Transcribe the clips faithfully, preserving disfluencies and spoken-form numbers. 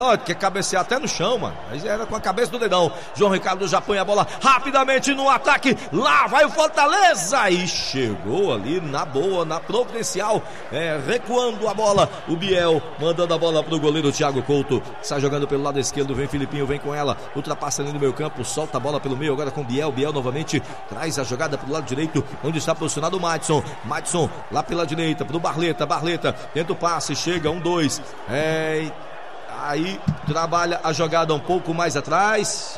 Quer cabecear até no chão, mano. Aí era com a cabeça do dedão. João Ricardo já põe a bola rapidamente no ataque. Lá vai o Fortaleza. E chegou ali na boa, na providencial. É, recuando a bola. O Biel mandando a bola pro goleiro Thiago Couto. Sai jogando pelo lado esquerdo. Vem Filipinho, vem com ela. Ultrapassa ali no meio campo. Solta a bola pelo meio agora com o Biel. Biel novamente traz a jogada pro lado direito. Onde está posicionado o Madison. Madison lá pela direita pro Barleta. Barleta tenta o passe. Chega um, dois. É... Aí trabalha a jogada um pouco mais atrás.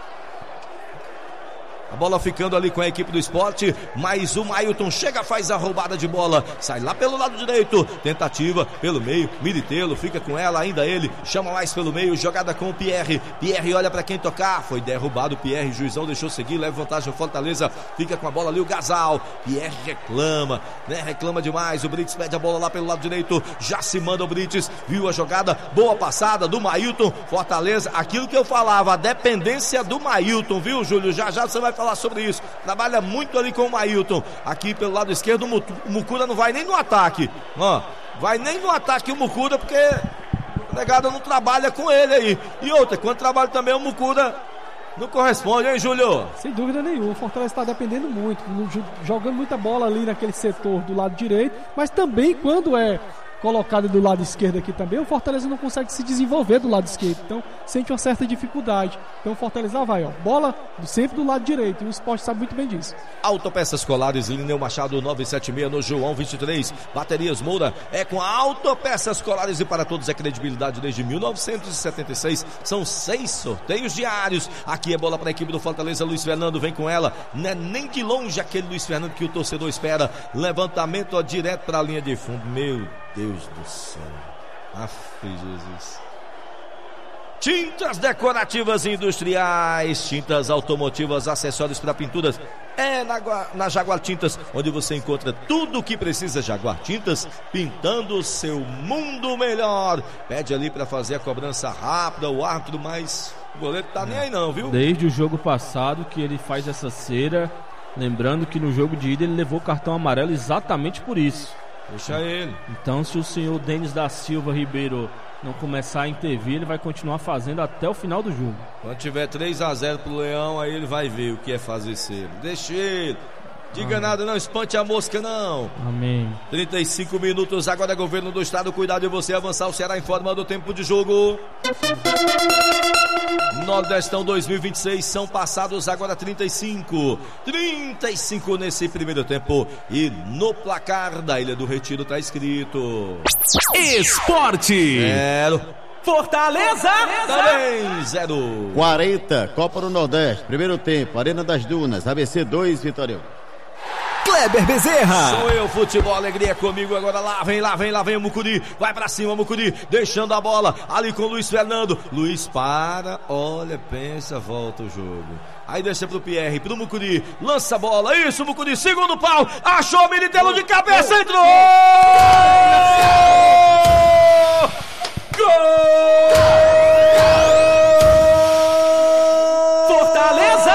A bola ficando ali com a equipe do Sport. Mas o Mailton chega, faz a roubada de bola. Sai lá pelo lado direito. Tentativa pelo meio. Militelo fica com ela, ainda ele. Chama mais pelo meio. Jogada com o Pierre. Pierre olha para quem tocar. Foi derrubado o Pierre. Juizão deixou seguir. Leva vantagem o Fortaleza. Fica com a bola ali o Gasal. Pierre reclama, né? Reclama demais. O Brites pede a bola lá pelo lado direito. Já se manda o Brites. Viu a jogada. Boa passada do Mailton. Fortaleza. Aquilo que eu falava. A dependência do Mailton, viu, Júlio? Já já você vai falar sobre isso. Trabalha muito ali com o Mailton. Aqui pelo lado esquerdo o Mucura não vai nem no ataque. Ó, vai nem no ataque o Mucura, porque o negado não trabalha com ele aí. E outra, quando trabalha também o Mucura não corresponde, hein, Júlio? Sem dúvida nenhuma. O Fortaleza está dependendo muito, jogando muita bola ali naquele setor do lado direito, mas também quando é colocado do lado esquerdo aqui também, o Fortaleza não consegue se desenvolver do lado esquerdo, então sente uma certa dificuldade. Então o Fortaleza vai, ó, bola sempre do lado direito, e o Sport sabe muito bem disso. Autopeças Colares, Lineu Machado nove sete seis no João vinte e três, Baterias Moura é com a Autopeças Colares, e para todos é credibilidade desde mil novecentos e setenta e seis, são seis sorteios diários. Aqui é bola para a equipe do Fortaleza, Luiz Fernando vem com ela, não é nem de longe aquele Luiz Fernando que o torcedor espera. Levantamento ó, direto para a linha de fundo. Meu Deus do céu. Aff, Jesus. Tintas decorativas industriais, tintas automotivas, acessórios para pinturas. É na, na Jaguar Tintas, onde você encontra tudo o que precisa. Jaguar Tintas, pintando o seu mundo melhor. Pede ali para fazer a cobrança rápida, o árbitro, mas o goleiro tá nem aí não, viu? Desde o jogo passado que ele faz essa cera. Lembrando que no jogo de ida ele levou cartão amarelo exatamente por isso. Deixa ele. Então, se o senhor Denis da Silva Ribeiro não começar a intervir, ele vai continuar fazendo até o final do jogo. Quando tiver três a zero pro Leão, aí ele vai ver o que é fazer cedo. Deixa ele. Diga Amém. Nada, não espante a mosca, não. Amém. trinta e cinco minutos, agora é governo do estado. Cuidado de você avançar. O Ceará informa do tempo de jogo. Nordestão dois mil e vinte e seis, são passados agora trinta e cinco. trinta e cinco nesse primeiro tempo. E no placar da Ilha do Retiro tá escrito: Esporte zero. Fortaleza também zero. quarenta, Copa do Nordeste, primeiro tempo, Arena das Dunas, A B C dois, Vitória um. Kleber Bezerra. Sou eu, futebol, alegria comigo agora. Lá vem, lá vem, lá vem o Mucuri. Vai pra cima, Mucuri, deixando a bola ali com o Luiz Fernando. Luiz para, olha, pensa, volta o jogo. Aí deixa pro Pierre, pro Mucuri, lança a bola, isso, Mucuri, segundo pau, achou o Militelo de cabeça, entrou! Gol! Fortaleza!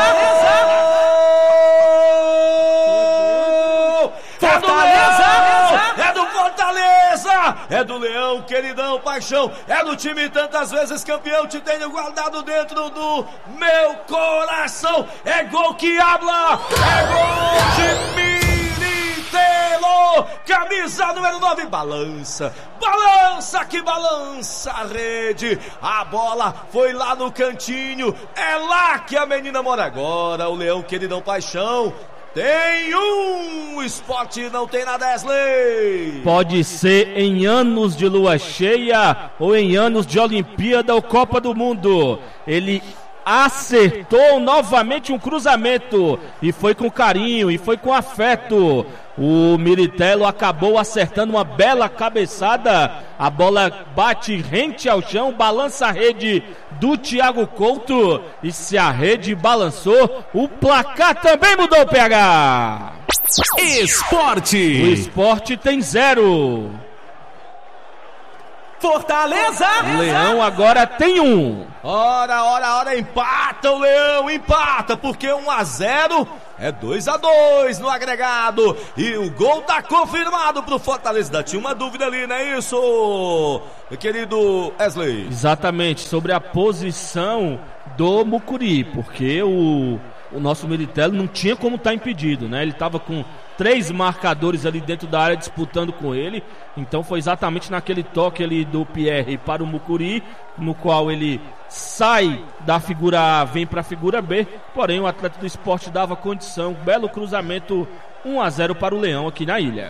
É do Leão, queridão, paixão. É do time tantas vezes campeão. Te tenho guardado dentro do meu coração. É gol que habla. É gol de Militelo. Camisa número nove. Balança, balança que balança a rede. A bola foi lá no cantinho. É lá que a menina mora agora. O Leão, queridão, paixão. Tem um, o Sport não tem na Desley. Pode ser em anos de lua cheia ou em anos de Olimpíada ou Copa do Mundo. Ele acertou novamente um cruzamento e foi com carinho e foi com afeto. O Militelo acabou acertando uma bela cabeçada. A bola bate rente ao chão, balança a rede do Thiago Couto. E se a rede balançou, o placar também mudou, P H. Esporte. O Esporte tem zero. Fortaleza! Leão agora tem um. Ora, ora, ora, empata o Leão, empata, porque um a zero é dois a dois no agregado. E o gol tá confirmado pro Fortaleza. Ainda tinha uma dúvida ali, não é isso, meu querido Wesley? Exatamente, sobre a posição do Mucuri, porque o, o nosso Militello não tinha como estar impedido, né? Ele tava com três marcadores ali dentro da área disputando com ele. Então foi exatamente naquele toque ali do Pierre para o Mucuri, no qual ele sai da figura A, vem para a figura B. Porém o atleta do Sport dava condição. Belo cruzamento, um a zero para o Leão aqui na ilha.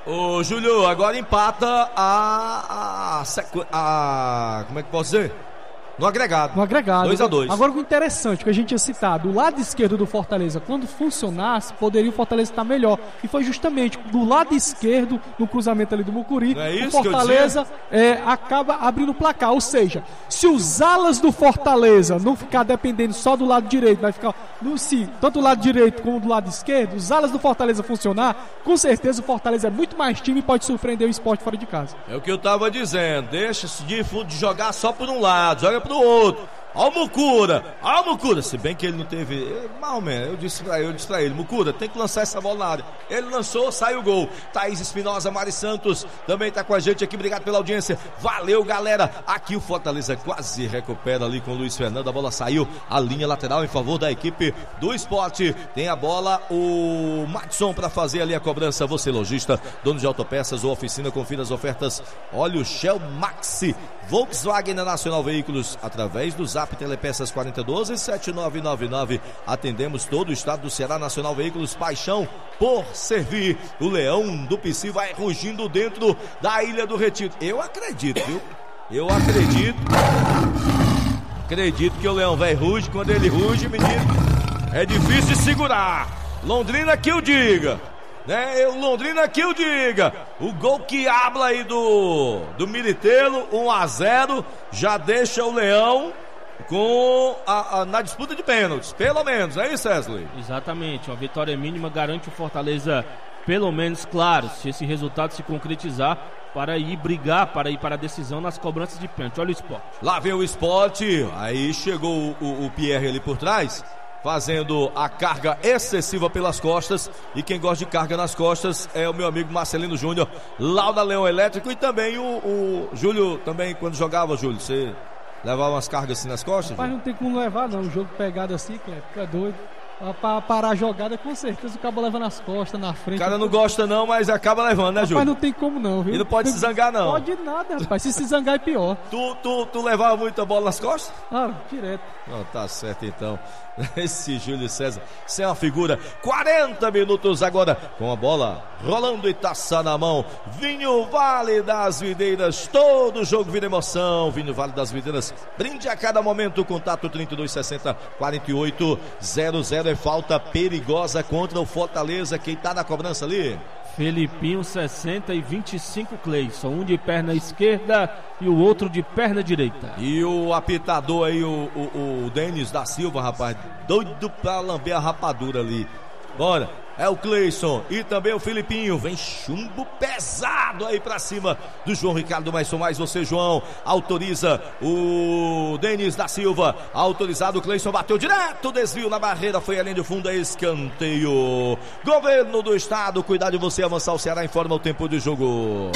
Ô Júlio, agora empata a, a, sequ... a como é que posso dizer? No agregado. No agregado. dois a dois. Agora o interessante que a gente tinha citado, o lado esquerdo do Fortaleza, quando funcionasse, poderia o Fortaleza estar melhor. E foi justamente do lado esquerdo, no cruzamento ali do Mucuri, é isso o Fortaleza é, acaba abrindo o placar. Ou seja, se os alas do Fortaleza não ficar dependendo só do lado direito, vai ficar no se tanto do lado direito como do lado esquerdo, os alas do Fortaleza funcionar, com certeza o Fortaleza é muito mais time e pode surpreender o Sport fora de casa. É o que eu tava dizendo, deixa de, de jogar só por um lado, joga pro outro. Ó o Mucura, ó o Mucura, se bem que ele não teve, mal ou menos, eu disse pra ele, eu disse pra ele, Mucura, tem que lançar essa bola na área. Ele lançou, saiu o gol. Thaís Espinosa, Mari Santos, também tá com a gente aqui, obrigado pela audiência. Valeu, galera. Aqui o Fortaleza quase recupera ali com o Luiz Fernando, a bola saiu, a linha lateral em favor da equipe do Sport. Tem a bola o Matson pra fazer ali a cobrança. Você lojista, dono de autopeças ou oficina, confira as ofertas. Olha o Shell Maxi Volkswagen na Nacional Veículos, através do Zap Telepeças quarenta doze sete nove nove nove. Atendemos todo o estado do Ceará. Nacional Veículos, paixão por servir. O Leão do Pici vai rugindo dentro da Ilha do Retiro. Eu acredito, viu? Eu acredito. Acredito que o Leão vai ruge. Quando ele ruge, menino, é difícil de segurar. Londrina que o diga. Né, o Londrina que eu diga, o gol que habla aí do, do Militello, um a zero, já deixa o Leão com a, a, na disputa de pênaltis, pelo menos, é isso, Wesley? Exatamente, uma vitória mínima garante o Fortaleza, pelo menos, claro, se esse resultado se concretizar, para ir brigar, para ir para a decisão nas cobranças de pênalti. Olha o Sport. Lá vem o Sport, aí chegou o, o, o Pierre ali por trás, fazendo a carga excessiva pelas costas. E quem gosta de carga nas costas é o meu amigo Marcelino Júnior, lá da Leão Elétrico. E também o, o Júlio, também quando jogava, Júlio, você levava umas cargas assim nas costas? Mas não tem como levar não, o jogo pegado assim, Cleber, fica doido. Para parar a jogada, com certeza o cabo leva nas costas, na frente. O cara não gosta não, mas acaba levando, né, Júlio? Mas não tem como não, viu? E não pode tem... se zangar não. Pode nada, rapaz, se se zangar é pior. Tu, tu, tu levava muita bola nas costas? Ah, direto. Não, tá certo então. Esse Júlio César, isso é uma figura. quarenta minutos agora, com a bola rolando e taça na mão. Vinho Vale das Videiras, todo jogo vira emoção. Vinho Vale das Videiras, brinde a cada momento. Contato trinta e dois sessenta, quarenta e oito zero zero. É falta perigosa contra o Fortaleza. Quem tá na cobrança ali? Felipinho, sessenta e vinte e cinco, Cleison. Um de perna esquerda e o outro de perna direita. E o apitador aí, o, o, o Denis da Silva, rapaz, doido pra lamber a rapadura ali. Bora, é o Cleison e também o Felipinho. Vem chumbo pesado aí pra cima do João Ricardo. Mais sou mais você, João. Autoriza o Denis da Silva. Autorizado, o Cleison bateu direto. Desvio na barreira, foi além do fundo, é escanteio. Governo do Estado, cuidar de você avançar. O Ceará informa o tempo de jogo.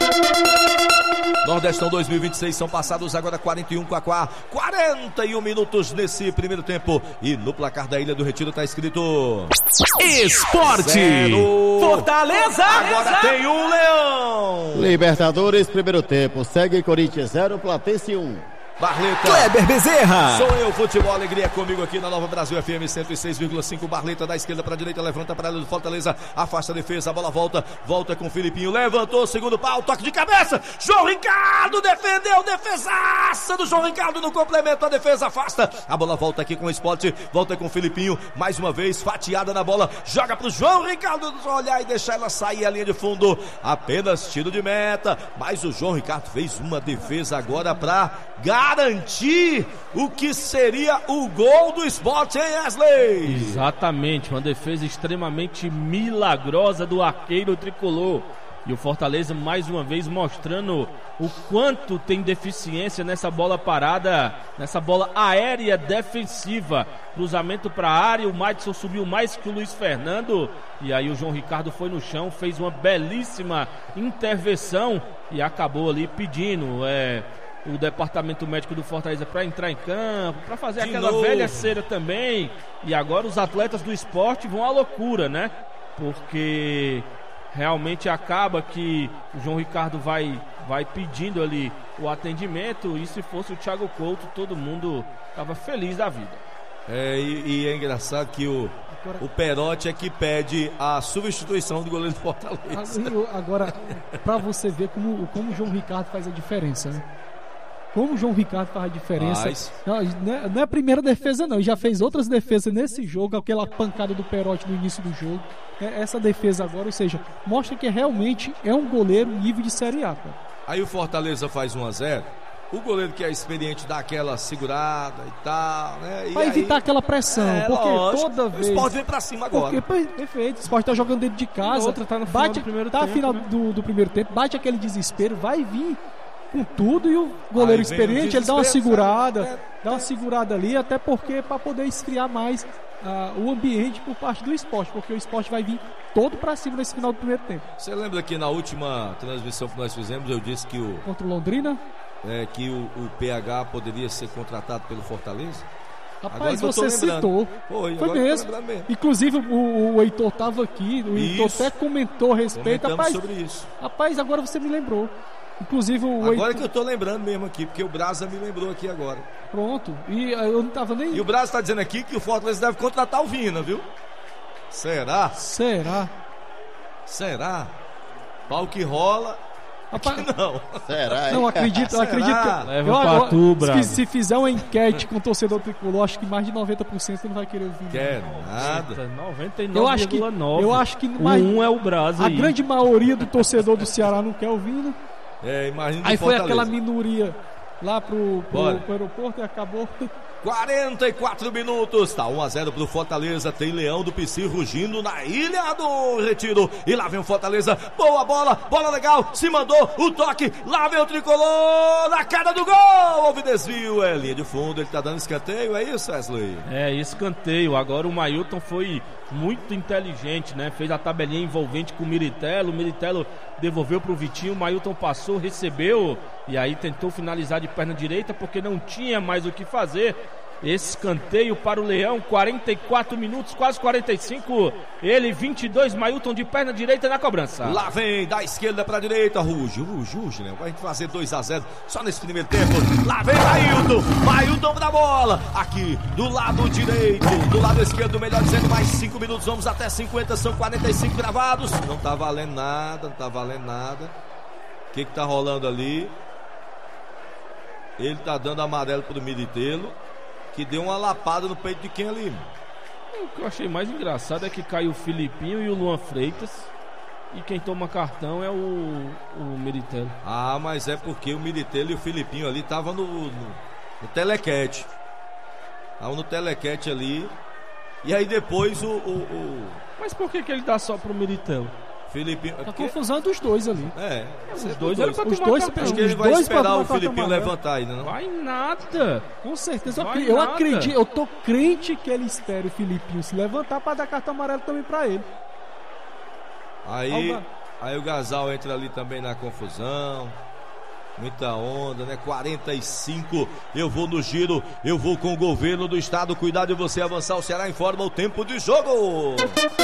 Nordestão dois mil e vinte e seis, são passados agora quarenta e um, Quaquá, quarenta e um minutos nesse primeiro tempo. E no placar da Ilha do Retiro tá escrito Esporte zero. Fortaleza. Agora tem um Leão. Libertadores, primeiro tempo. Segue Corinthians zero, Platense um. Barleta. Kleber Bezerra. Sou eu, futebol, alegria comigo aqui na Nova Brasil F M cento e seis vírgula cinco. Barleta da esquerda para a direita, levanta para a área do Fortaleza, afasta a defesa, a bola volta, volta com o Filipinho, levantou, segundo pau, toque de cabeça, João Ricardo defendeu, defesaça do João Ricardo no complemento, a defesa afasta, a bola volta aqui com o Sport, volta com o Filipinho, mais uma vez, fatiada na bola, joga para o João Ricardo olhar e deixar ela sair a linha de fundo, apenas tiro de meta, mas o João Ricardo fez uma defesa agora para garantir o que seria o gol do Sport, hein, Wesley? Exatamente, uma defesa extremamente milagrosa do arqueiro tricolor. E o Fortaleza mais uma vez mostrando o quanto tem deficiência nessa bola parada, nessa bola aérea defensiva. Cruzamento para a área, o Madison subiu mais que o Luiz Fernando. E aí o João Ricardo foi no chão, fez uma belíssima intervenção e acabou ali pedindo é, o departamento médico do Fortaleza para entrar em campo, para fazer De aquela novo. velha cera também. E agora os atletas do esporte vão à loucura, né? Porque realmente acaba que o João Ricardo vai, vai pedindo ali o atendimento, e se fosse o Thiago Couto, todo mundo estava feliz da vida. É, e, e é engraçado que o, o Perotti é que pede a substituição do goleiro do Fortaleza. Agora, pra você ver como, como o João Ricardo faz a diferença, né? Como o João Ricardo faz a diferença. Faz. Não, não é- não é a primeira defesa, não. Ele já fez outras defesas nesse jogo, aquela pancada do Perotti no início do jogo. É, essa defesa agora, ou seja, mostra que realmente é um goleiro nível de Série A, cara. Aí o Fortaleza faz um a zero. O goleiro que é experiente dá aquela segurada e tal, né? E Pra aí- evitar aquela pressão, É, porque lógico. toda O vez. Sport vem pra cima agora. Porque, per- perfeito, o Sport tá jogando dentro de casa. E outra tá no final bate, do primeiro tá no tempo, final né? do, do primeiro tempo, bate aquele desespero, vai vir com tudo, e o goleiro Aí vem o experiente, ele dá uma desespero, segurada, sabe? dá uma segurada ali, até porque para poder esfriar mais ah, o ambiente por parte do Sport, porque o Sport vai vir todo pra cima nesse final do primeiro tempo. Você lembra que na última transmissão que nós fizemos eu disse que o, Contra o Londrina, é, que o, o P H poderia ser contratado pelo Fortaleza? Agora rapaz, que eu tô você lembrando. citou. Foi, Foi agora que eu tô mesmo. lembrando mesmo. Inclusive o, o Heitor tava aqui, o Heitor Isso. até comentou a respeito. Comentamos Rapaz, sobre isso. rapaz, agora você me lembrou. Inclusive o Agora Heitor, que eu tô lembrando mesmo aqui, porque o Brasa me lembrou aqui agora. pronto. E ah, eu não tava nem. E o Brasa tá dizendo aqui que o Fortaleza deve contratar o Vina, viu? Será? Será? Será? Pau que rola. Rapaz, Aqui não. Será? hein? não acredito, eu Será? acredito que Leva eu, pra eu- tu, se, Braga. se fizer uma enquete com o torcedor tricolor, acho que mais de noventa por cento não vai querer ouvir. Quer nada. noventa e Eu acho nove que vírgula nove. eu acho que O mais- um é o Brasa A aí. grande maioria do torcedor do Ceará não quer ouvir, né? É, imagina do Aí foi Fortaleza. aquela minoria lá pro, Bora. pro, pro aeroporto e acabou. quarenta e quatro minutos, tá um a zero pro Fortaleza, tem Leão do Pici rugindo na Ilha do Retiro, e lá vem o Fortaleza, boa bola, bola legal, se mandou o toque, lá vem o Tricolor, na cara do gol, houve desvio, é linha de fundo, ele tá dando escanteio, é isso, Wesley? É, escanteio. Agora o Mailton foi muito inteligente, né? Fez a tabelinha envolvente com o Miritello. O Miritello devolveu pro Vitinho. O Mailton passou, recebeu e aí tentou finalizar de perna direita porque não tinha mais o que fazer. Escanteio para o Leão, quarenta e quatro minutos, quase quarenta e cinco. Ele, vinte e dois, Mailton de perna direita na cobrança. Lá vem, da esquerda pra direita, ruge, ruge, ruge, né? Vai fazer dois a zero só nesse primeiro tempo. Lá vem Mailton, Mailton pra bola, aqui do lado direito, do lado esquerdo, melhor dizendo, mais cinco minutos, vamos até cinquenta, são quarenta e cinco gravados. Não tá valendo nada, não tá valendo nada. O que que tá rolando ali? Ele tá dando amarelo pro Miritello, que deu uma lapada no peito de quem ali? O que eu achei mais engraçado é que caiu o Filipinho e o Luan Freitas. E quem toma cartão é o, o Miritello. Ah, mas é porque o Miritello e o Filipinho ali estavam no, no, no telequete. Estavam no telequete ali. E aí depois o, o, o Mas por que, que ele dá só pro Miritello? Filipinho. é A porque- confusão dos dois ali. É, Os sempre dois eram pra Os tomar dois- cartão. Acho que ele os vai dois pra esperar tomar o Filipinho cartão amarelo. levantar ainda, não? Vai nada. Com certeza. Eu, Vai acre- eu nada. acredito, eu tô crente que ele espere o Filipinho se levantar pra dar cartão amarelo também pra ele. Aí, Alba. aí o Gasal entra ali também na confusão. Muita onda, né? quarenta e cinco. Eu vou no giro, eu vou com o governo do estado. Cuidado de você avançar. O Ceará informa o tempo de jogo.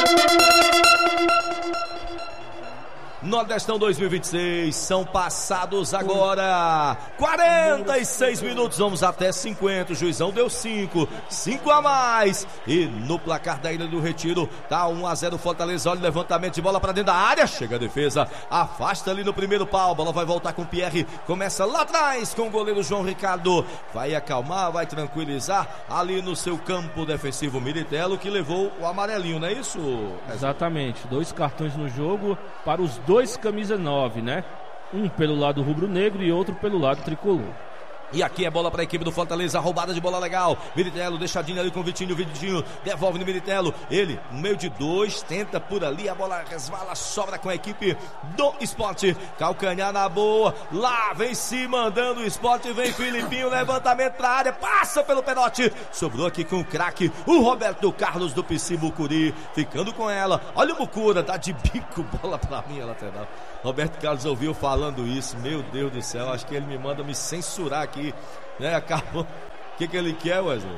Nordestão dois mil e vinte e seis, são passados agora quarenta e seis minutos, vamos até cinquenta, o Juizão deu cinco, cinco a mais, e no placar da Ilha do Retiro, tá um a zero Fortaleza, olha o levantamento de bola pra dentro da área, chega a defesa, afasta ali no primeiro pau, a bola vai voltar com o Pierre, começa lá atrás com o goleiro João Ricardo, vai acalmar, vai tranquilizar, ali no seu campo defensivo Miritello, que levou o amarelinho, não é isso? Exatamente, dois cartões no jogo para os dois camisa nove, né? Um pelo lado rubro-negro e outro pelo lado tricolor. E aqui é bola para a equipe do Fortaleza, roubada de bola legal. Militello, deixadinho ali com o Vitinho, o Vitinho devolve no Militello. Ele, no meio de dois, tenta por ali, a bola resvala, sobra com a equipe do Sport. Calcanhar na boa, lá vem se mandando o Sport, vem Filipinho, levantamento pra área, passa pelo pênalti. Sobrou aqui com o craque, o Roberto Carlos do P C Mucuri, ficando com ela. Olha o Mucura, tá de bico, bola pra mim, lateral. Roberto Carlos ouviu falando isso, meu Deus do céu, acho que ele me manda me censurar aqui, né, acabou, o que que ele quer, Wesley?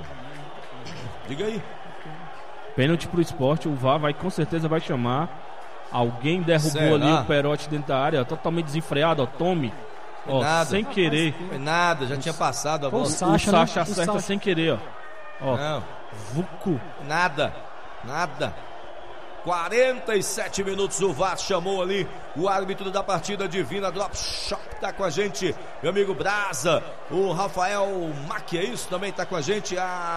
Diga aí. Pênalti pro Sport, o V A R vai, com certeza vai chamar, alguém derrubou Será? ali o Perotti dentro da área, totalmente desenfreado, ó, tome, ó, nada. sem querer, Foi nada, já tinha passado a bola. O o Sacha, Sacha né? O acerta Sacha. sem querer, ó, ó, Não, vucu, nada, nada. quarenta e sete minutos, o V A R chamou ali o árbitro da partida, Divina Drop Shop tá com a gente, meu amigo Brasa, o Rafael Mac, é isso? Também tá com a gente,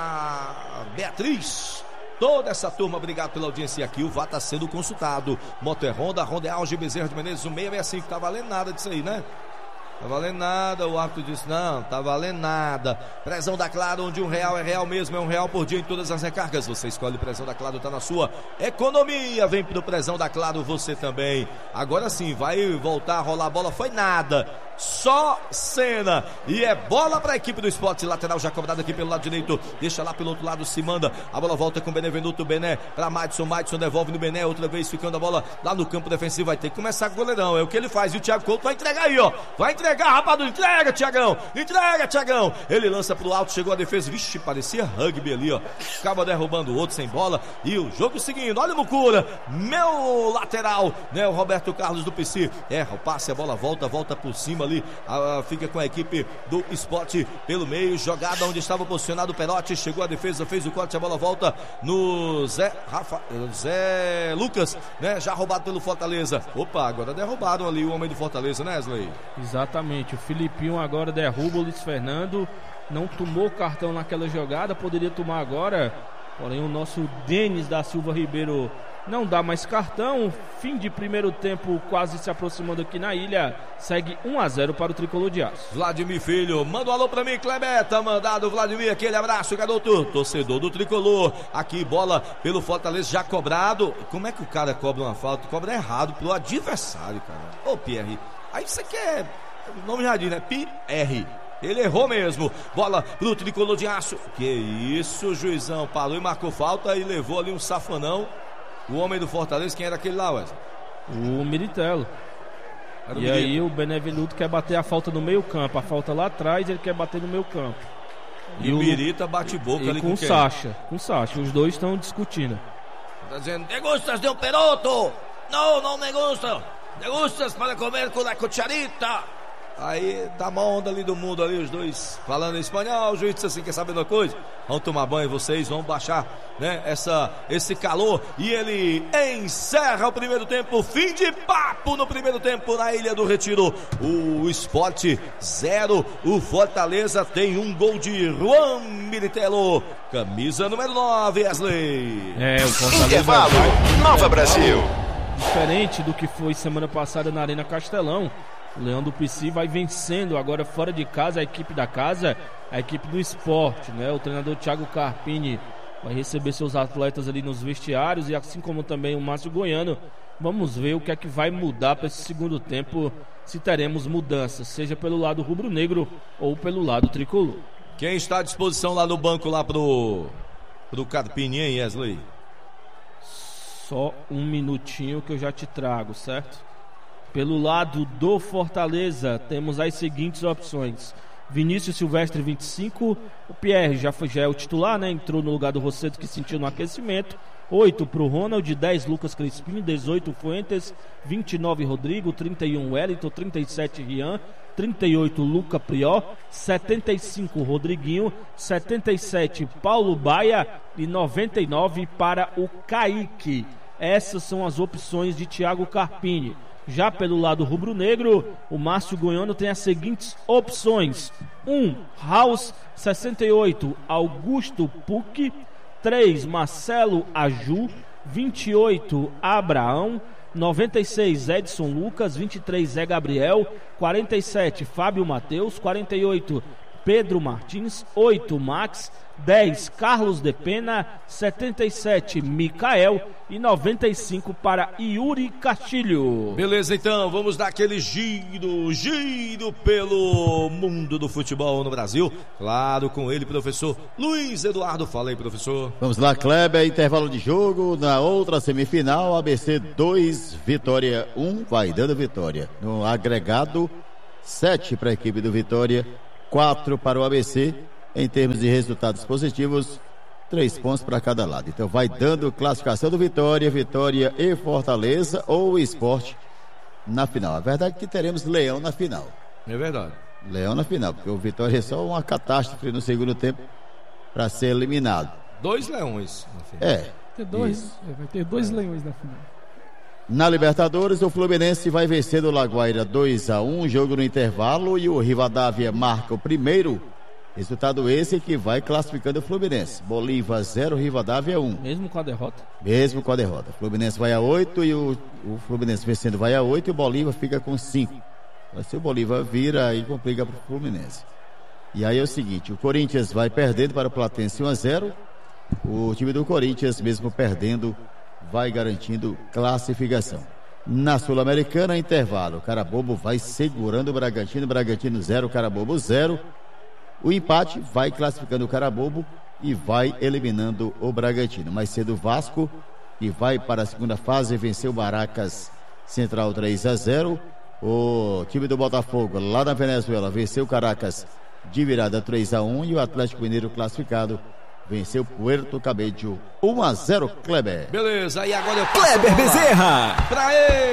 a Beatriz, toda essa turma, obrigado pela audiência aqui. O V A R tá sendo consultado. Moto é Honda, Honda é Alge Bezerra de Menezes, o seis sessenta e cinco, tá valendo nada disso aí, né? Tá valendo nada, o árbitro disse, não, tá valendo nada. Prezão da Claro, onde um real é real mesmo, é um real por dia em todas as recargas. Você escolhe o Prezão da Claro, tá na sua economia. Vem pro Prezão da Claro, você também. Agora sim, vai voltar a rolar a bola, foi nada. Só cena. E é bola pra equipe do Sport, lateral já cobrado aqui pelo lado direito. Deixa lá pelo outro lado, se manda. A bola volta com o Benevenuto, Bené pra Madison, Madison devolve no Bené, outra vez ficando a bola lá no campo defensivo. Vai ter que começar com o goleirão, é o que ele faz. E o Thiago Couto vai entregar aí, ó. Vai entregar, rapaz, entrega, Thiagão. Entrega, Thiagão. Ele lança pro alto, chegou a defesa. Vixe, parecia rugby ali, ó. Acaba derrubando o outro sem bola. E o jogo seguindo. Olha o Mucura, meu lateral, né? O Roberto Carlos do P C. Erra o passe, a bola volta, volta por cima ali. Ah, fica com a equipe do Sport pelo meio. Jogada onde estava posicionado o Perotti. Chegou a defesa, fez o corte, a bola volta no Zé Rafa, Zé Lucas, né? Já roubado pelo Fortaleza. Opa, agora derrubaram ali o homem do Fortaleza, né, Wesley? exatamente, o Filipinho agora derruba o Luiz Fernando, não tomou cartão naquela jogada, poderia tomar agora, porém o nosso Denis da Silva Ribeiro não dá mais cartão. Fim de primeiro tempo quase se aproximando aqui na ilha, segue um a zero para o Tricolor de Aço. Vladimir Filho, manda um alô pra mim, Kleber, tá mandado, Vladimir, aquele abraço, garoto, torcedor do Tricolor. Aqui bola pelo Fortaleza, já cobrado. Como é que o cara cobra uma falta? Cobra errado pro adversário, cara. Ô, Pierre, aí você quer, o nome já diz, né? Pierre. Ele errou mesmo. Bola pro Tricolor de Aço. Que isso, o juizão parou e marcou falta e levou ali um safanão. O homem do Fortaleza, quem era aquele lá, Wesley? O Militello. Era o E Milito. aí o Benevenuto quer bater a falta no meio campo, a falta lá atrás, ele quer bater no meio campo. E, o Mirita bate boca e ali com com o quem? Sacha, com o Sacha, os dois estão discutindo. Tá dizendo, ¿te gustas de un peroto? No, no me gusta. ¿Te gustas para comer con la cucharita? Aí tá uma onda ali do mundo ali, os dois falando em espanhol. O juiz disse assim, quer saber de uma coisa? Vão tomar banho vocês, vão baixar, né, essa, esse calor. E ele encerra o primeiro tempo, fim de papo no primeiro tempo na Ilha do Retiro. O Sport zero, o Fortaleza tem um gol de Juan Militello, camisa número nove, Wesley. É, o Fortaleza Intervalo, Nova Brasil. diferente do que foi semana passada na Arena Castelão. O Leão do P C vai vencendo agora fora de casa a equipe da casa, a equipe do Sport, né? O treinador Thiago Carpini vai receber seus atletas ali nos vestiários, e assim como também o Márcio Goiano. Vamos ver o que é que vai mudar para esse segundo tempo, se teremos mudanças, seja pelo lado rubro-negro ou pelo lado tricolor. Quem está à disposição lá no banco lá pro, pro Carpini, hein, Wesley? Só um minutinho que eu já te trago, certo? Pelo lado do Fortaleza, temos as seguintes opções: Vinícius Silvestre, vinte e cinco. O Pierre já, foi, já é o titular, né? Entrou no lugar do Rosseto, que sentiu no aquecimento. oito para o Ronald, dez Lucas Crispim, dezoito Fuentes, vinte e nove Rodrigo, trinta e um Wellington, trinta e sete Rian, trinta e oito Luca Prió, setenta e cinco Rodriguinho, setenta e sete Paulo Baia e noventa e nove para o Kaique. Essas são as opções de Thiago Carpini. Já pelo lado rubro-negro, o Márcio Goiano tem as seguintes opções: um House, sessenta e oito Augusto Puc, três Marcelo Aju, vinte e oito Abraão, noventa e seis Edson Lucas, vinte e três Zé Gabriel, quarenta e sete Fábio Matheus, quarenta e oito Pedro Martins. Oito, Max. dez, Carlos de Pena. setenta e sete, Micael. E noventa e cinco para Yuri Castilho. Beleza, então, vamos dar aquele giro, giro pelo mundo do futebol no Brasil. Claro, com ele, professor Luiz Eduardo. Fala aí, professor. Vamos lá, Kleber, intervalo de jogo. Na outra semifinal, A B C dois, Vitória um, vai dando Vitória. No agregado, sete para a equipe do Vitória, quatro para o A B C. Em termos de resultados positivos, três pontos para cada lado. Então vai dando classificação do Vitória, Vitória e Fortaleza ou Sport na final. A verdade é que teremos Leão na final. É verdade. Leão na final, porque o Vitória é só uma catástrofe no segundo tempo para ser eliminado. Dois leões na final. É. Vai ter dois, vai ter dois é. leões na final. Na Libertadores, o Fluminense vai vencer do Laguaira dois a um, jogo no intervalo, e o Rivadavia marca o primeiro. Resultado esse que vai classificando o Fluminense. Bolívar zero, Rivadavia um. Mesmo com a derrota? Mesmo com a derrota. O Fluminense vai a oito e o, o Fluminense vencendo vai a oito e o Bolívar fica com cinco. Mas se o Bolívar vira, aí complica para o Fluminense. E aí é o seguinte, o Corinthians vai perdendo para o Platense um a zero. O time do Corinthians, mesmo perdendo, vai garantindo classificação. Na Sul-Americana, intervalo. O Carabobo vai segurando o Bragantino. Bragantino zero, Carabobo zero. O empate vai classificando o Carabobo e vai eliminando o Bragantino. Mais cedo o Vasco, que vai para a segunda fase, venceu o Barracas Central três a zero. O time do Botafogo, lá na Venezuela, venceu o Caracas de virada três a um. E o Atlético Mineiro classificado venceu Puerto Cabello um a zero, Kleber. Beleza, e agora eu passo Kleber Bezerra pra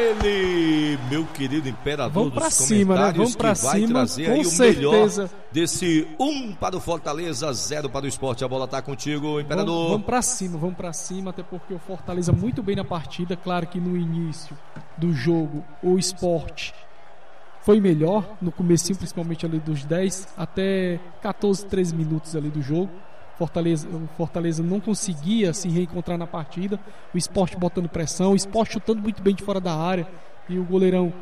ele, meu querido imperador Vamos pra dos cima, né? Vamos pra que vai cima, trazer com aí certeza. o melhor desse um para o Fortaleza, zero para o Sport. A bola tá contigo, imperador. Vamos, vamos pra cima, vamos pra cima, até porque o Fortaleza muito bem na partida. Claro que no início do jogo o Sport foi melhor, no comecinho principalmente ali dos dez até catorze, treze minutos ali do jogo. Fortaleza, o Fortaleza não conseguia se reencontrar na partida. O Sport botando pressão, o Sport chutando muito bem de fora da área. E o goleirão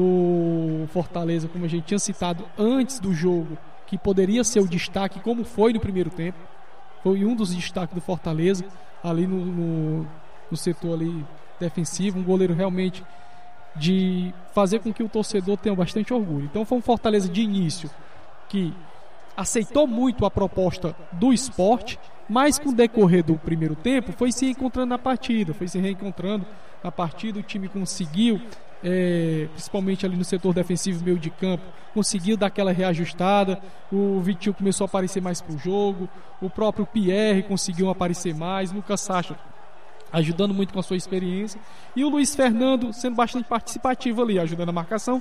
do Fortaleza, como a gente tinha citado antes do jogo, que poderia ser o destaque, como foi no primeiro tempo, foi um dos destaques do Fortaleza ali no, no, no setor ali defensivo. Um goleiro realmente de fazer com que o torcedor tenha bastante orgulho. Então foi um Fortaleza de início que aceitou muito a proposta do Sport, mas com o decorrer do primeiro tempo foi se encontrando na partida, foi se reencontrando na partida. O time conseguiu, é, principalmente ali no setor defensivo, meio de campo, conseguiu dar aquela reajustada. O Vitinho começou a aparecer mais pro jogo, o próprio Pierre conseguiu aparecer mais, Lucas Sacha ajudando muito com a sua experiência, e o Luiz Fernando sendo bastante participativo ali, ajudando a marcação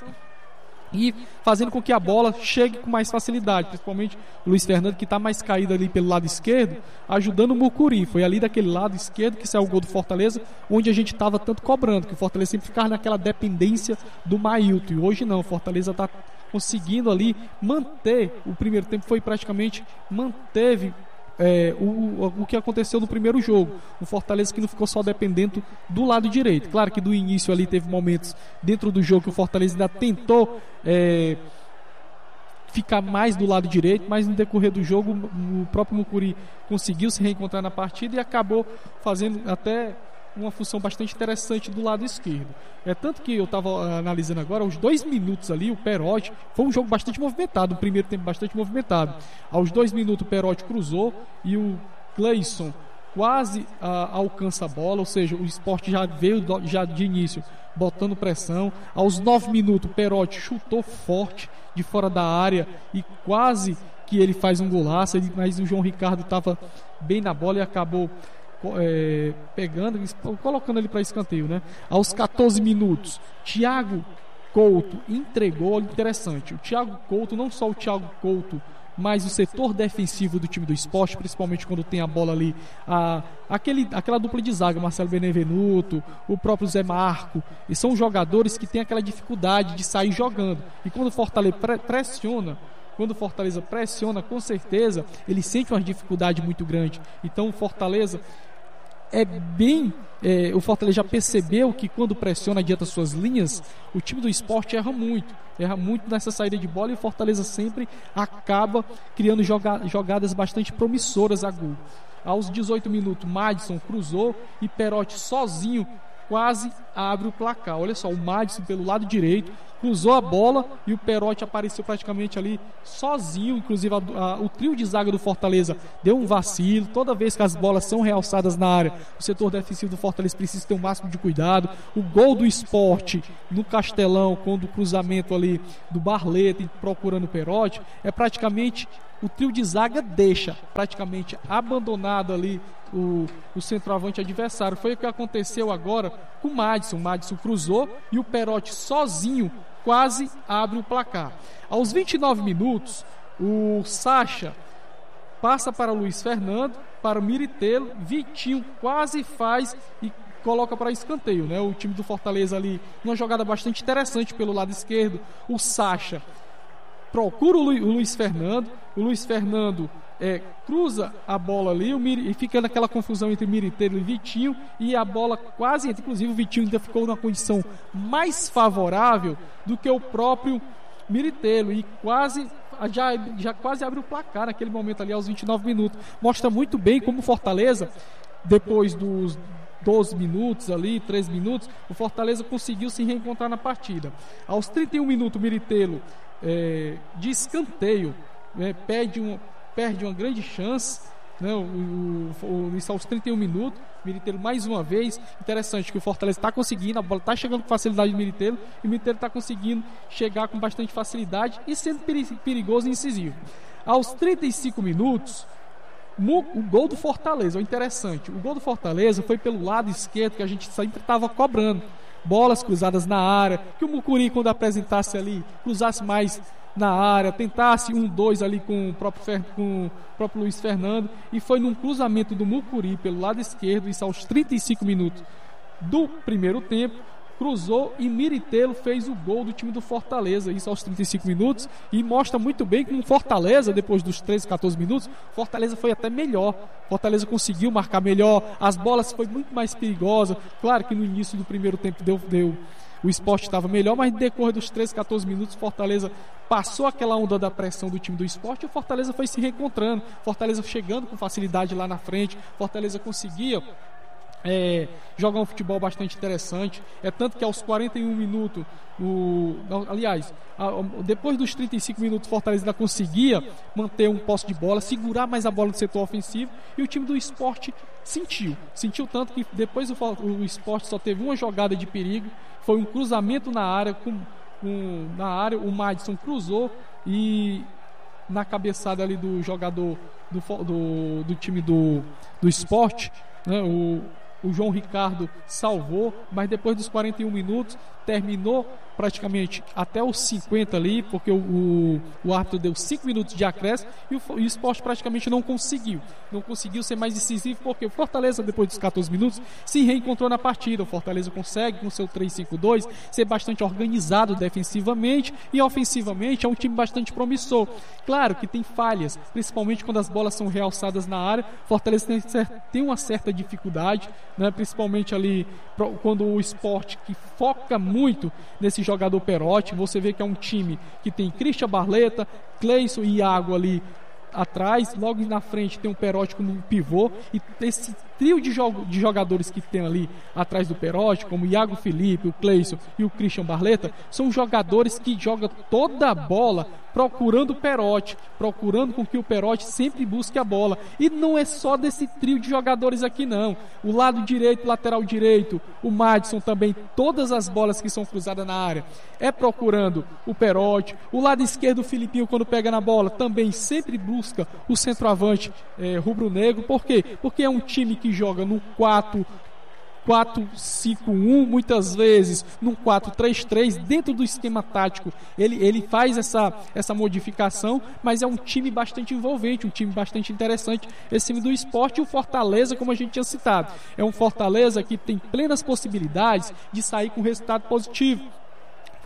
e fazendo com que a bola chegue com mais facilidade, principalmente o Luiz Fernando, que está mais caído ali pelo lado esquerdo, ajudando o Mucuri. Foi ali daquele lado esquerdo que saiu o gol do Fortaleza, onde a gente estava tanto cobrando, que o Fortaleza sempre ficava naquela dependência do Mailton, e hoje não, o Fortaleza está conseguindo ali manter. O primeiro tempo foi praticamente, manteve É, o, o que aconteceu no primeiro jogo. O Fortaleza que não ficou só dependendo do lado direito. Claro que do início ali teve momentos dentro do jogo que o Fortaleza ainda tentou é, ficar mais do lado direito, mas no decorrer do jogo o próprio Mucuri conseguiu se reencontrar na partida e acabou fazendo até uma função bastante interessante do lado esquerdo. É tanto que eu estava analisando agora, aos dois minutos ali, o Perotti, foi um jogo bastante movimentado, o primeiro tempo bastante movimentado. Aos dois minutos o Perotti cruzou e o Cleison quase ah, alcança a bola, ou seja, o Sport já veio do, já de início botando pressão. Aos nove minutos o Perotti chutou forte de fora da área e quase que ele faz um golaço, mas o João Ricardo estava bem na bola e acabou É, pegando, colocando ele para escanteio, né? Aos catorze minutos, Thiago Couto entregou. Interessante, o Thiago Couto, não só o Thiago Couto, mas o setor defensivo do time do Sport, principalmente quando tem a bola ali, a, aquele, aquela dupla de zaga, Marcelo Benevenuto, o próprio Zé Marco, e são jogadores que têm aquela dificuldade de sair jogando, e quando o Fortaleza pre- pressiona Quando o Fortaleza pressiona, com certeza ele sente uma dificuldade muito grande. Então o Fortaleza é bem... É, o Fortaleza já percebeu que quando pressiona adianta suas linhas, o time do Sport erra muito, erra muito nessa saída de bola, e o Fortaleza sempre acaba criando joga- jogadas bastante promissoras a gol. Aos dezoito minutos, Madison cruzou e Perotti sozinho quase abre o placar. Olha só, o Madison pelo lado direito cruzou a bola e o Perotti apareceu praticamente ali sozinho. Inclusive a, a, o trio de zaga do Fortaleza deu um vacilo. Toda vez que as bolas são realçadas na área, o setor defensivo do Fortaleza precisa ter o máximo de cuidado. O gol do Sport no Castelão, quando o cruzamento ali do Barleta procurando o Perotti, é praticamente... o trio de zaga deixa praticamente abandonado ali o, o centroavante adversário. Foi o que aconteceu agora com o Madison. O Madison cruzou e o Perotti sozinho quase abre o placar. Aos vinte e nove minutos, o Sacha passa para o Luiz Fernando, para o Miritelo, Vitinho quase faz e coloca para escanteio, né? O time do Fortaleza ali, uma jogada bastante interessante pelo lado esquerdo. O Sacha procura o, Lu, o Luiz Fernando, o Luiz Fernando é, cruza a bola ali o Mir, e fica naquela confusão entre Miritelo e Vitinho, e a bola quase entra. Inclusive o Vitinho ainda ficou numa condição mais favorável do que o próprio Miritelo, e quase já, já quase abre o placar naquele momento ali aos vinte e nove minutos. Mostra muito bem como o Fortaleza, depois dos doze minutos ali, treze minutos, o Fortaleza conseguiu se reencontrar na partida. Aos trinta e um minutos, o Miritelo É, de escanteio, né, perde, um, perde uma grande chance, né, o, o, o, isso aos trinta e um minutos. Miritelo mais uma vez. Interessante que o Fortaleza está conseguindo, a bola está chegando com facilidade no Miritelo, e o Miritelo está conseguindo chegar com bastante facilidade e sendo perigoso e incisivo. Aos trinta e cinco minutos, o gol do Fortaleza, o interessante, o gol do Fortaleza foi pelo lado esquerdo, que a gente sempre estava cobrando. Bolas cruzadas na área, que o Mucuri, quando apresentasse ali, cruzasse mais na área, tentasse um, dois ali com o próprio, Fer, com o próprio Luiz Fernando, e foi num cruzamento do Mucuri pelo lado esquerdo, isso aos trinta e cinco minutos do primeiro tempo, cruzou e Miritelo fez o gol do time do Fortaleza, isso aos trinta e cinco minutos, e mostra muito bem que o Fortaleza, depois dos treze, quatorze minutos, Fortaleza foi até melhor. Fortaleza conseguiu marcar melhor, as bolas foi muito mais perigosa. Claro que no início do primeiro tempo deu, deu o Sport estava melhor, mas no decorrer dos treze, quatorze minutos, Fortaleza passou aquela onda da pressão do time do Sport e o Fortaleza foi se reencontrando, Fortaleza chegando com facilidade lá na frente, Fortaleza conseguia É, jogar um futebol bastante interessante. É tanto que aos quarenta e um minutos, o, aliás, a, depois dos trinta e cinco minutos, Fortaleza ainda conseguia manter um posse de bola, segurar mais a bola no setor ofensivo, e o time do Sport sentiu, sentiu tanto que depois o, o Sport só teve uma jogada de perigo, foi um cruzamento na área, com, com, na área o Madison cruzou e na cabeçada ali do jogador do, do, do time do, do Sport, né, o O João Ricardo salvou, mas depois dos quarenta e um minutos terminou praticamente até os cinquenta ali, porque o, o, o árbitro deu cinco minutos de acréscimo e o, e o Sport praticamente não conseguiu não conseguiu ser mais decisivo, porque o Fortaleza depois dos quatorze minutos se reencontrou na partida. O Fortaleza consegue com seu três cinco dois ser bastante organizado defensivamente, e ofensivamente é um time bastante promissor. Claro que tem falhas, principalmente quando as bolas são realçadas na área. Fortaleza tem, tem uma certa dificuldade, né, principalmente ali quando o Sport, que foca muito nesse jogador Perotti. Você vê que é um time que tem Christian Barleta, Cleison e Iago ali atrás, logo na frente tem um Perotti como um pivô, e esse trio de, jogo, de jogadores que tem ali atrás do Perotti, como o Iago Felipe, o Cleison e o Christian Barleta, são jogadores que jogam toda a bola procurando o Perotti, procurando com que o Perotti sempre busque a bola. E não é só desse trio de jogadores aqui não. O lado direito, lateral direito, o Madison também, todas as bolas que são cruzadas na área é procurando o Perotti. O lado esquerdo, o Filipinho, quando pega na bola, também sempre busca o centroavante é, rubro-negro. Por quê? Porque é um time que joga no quatro quatro cinco um, muitas vezes num quatro três três, dentro do esquema tático ele, ele faz essa, essa modificação, mas é um time bastante envolvente, um time bastante interessante, esse time do Sport. E o Fortaleza, como a gente tinha citado, é um Fortaleza que tem plenas possibilidades de sair com resultado positivo.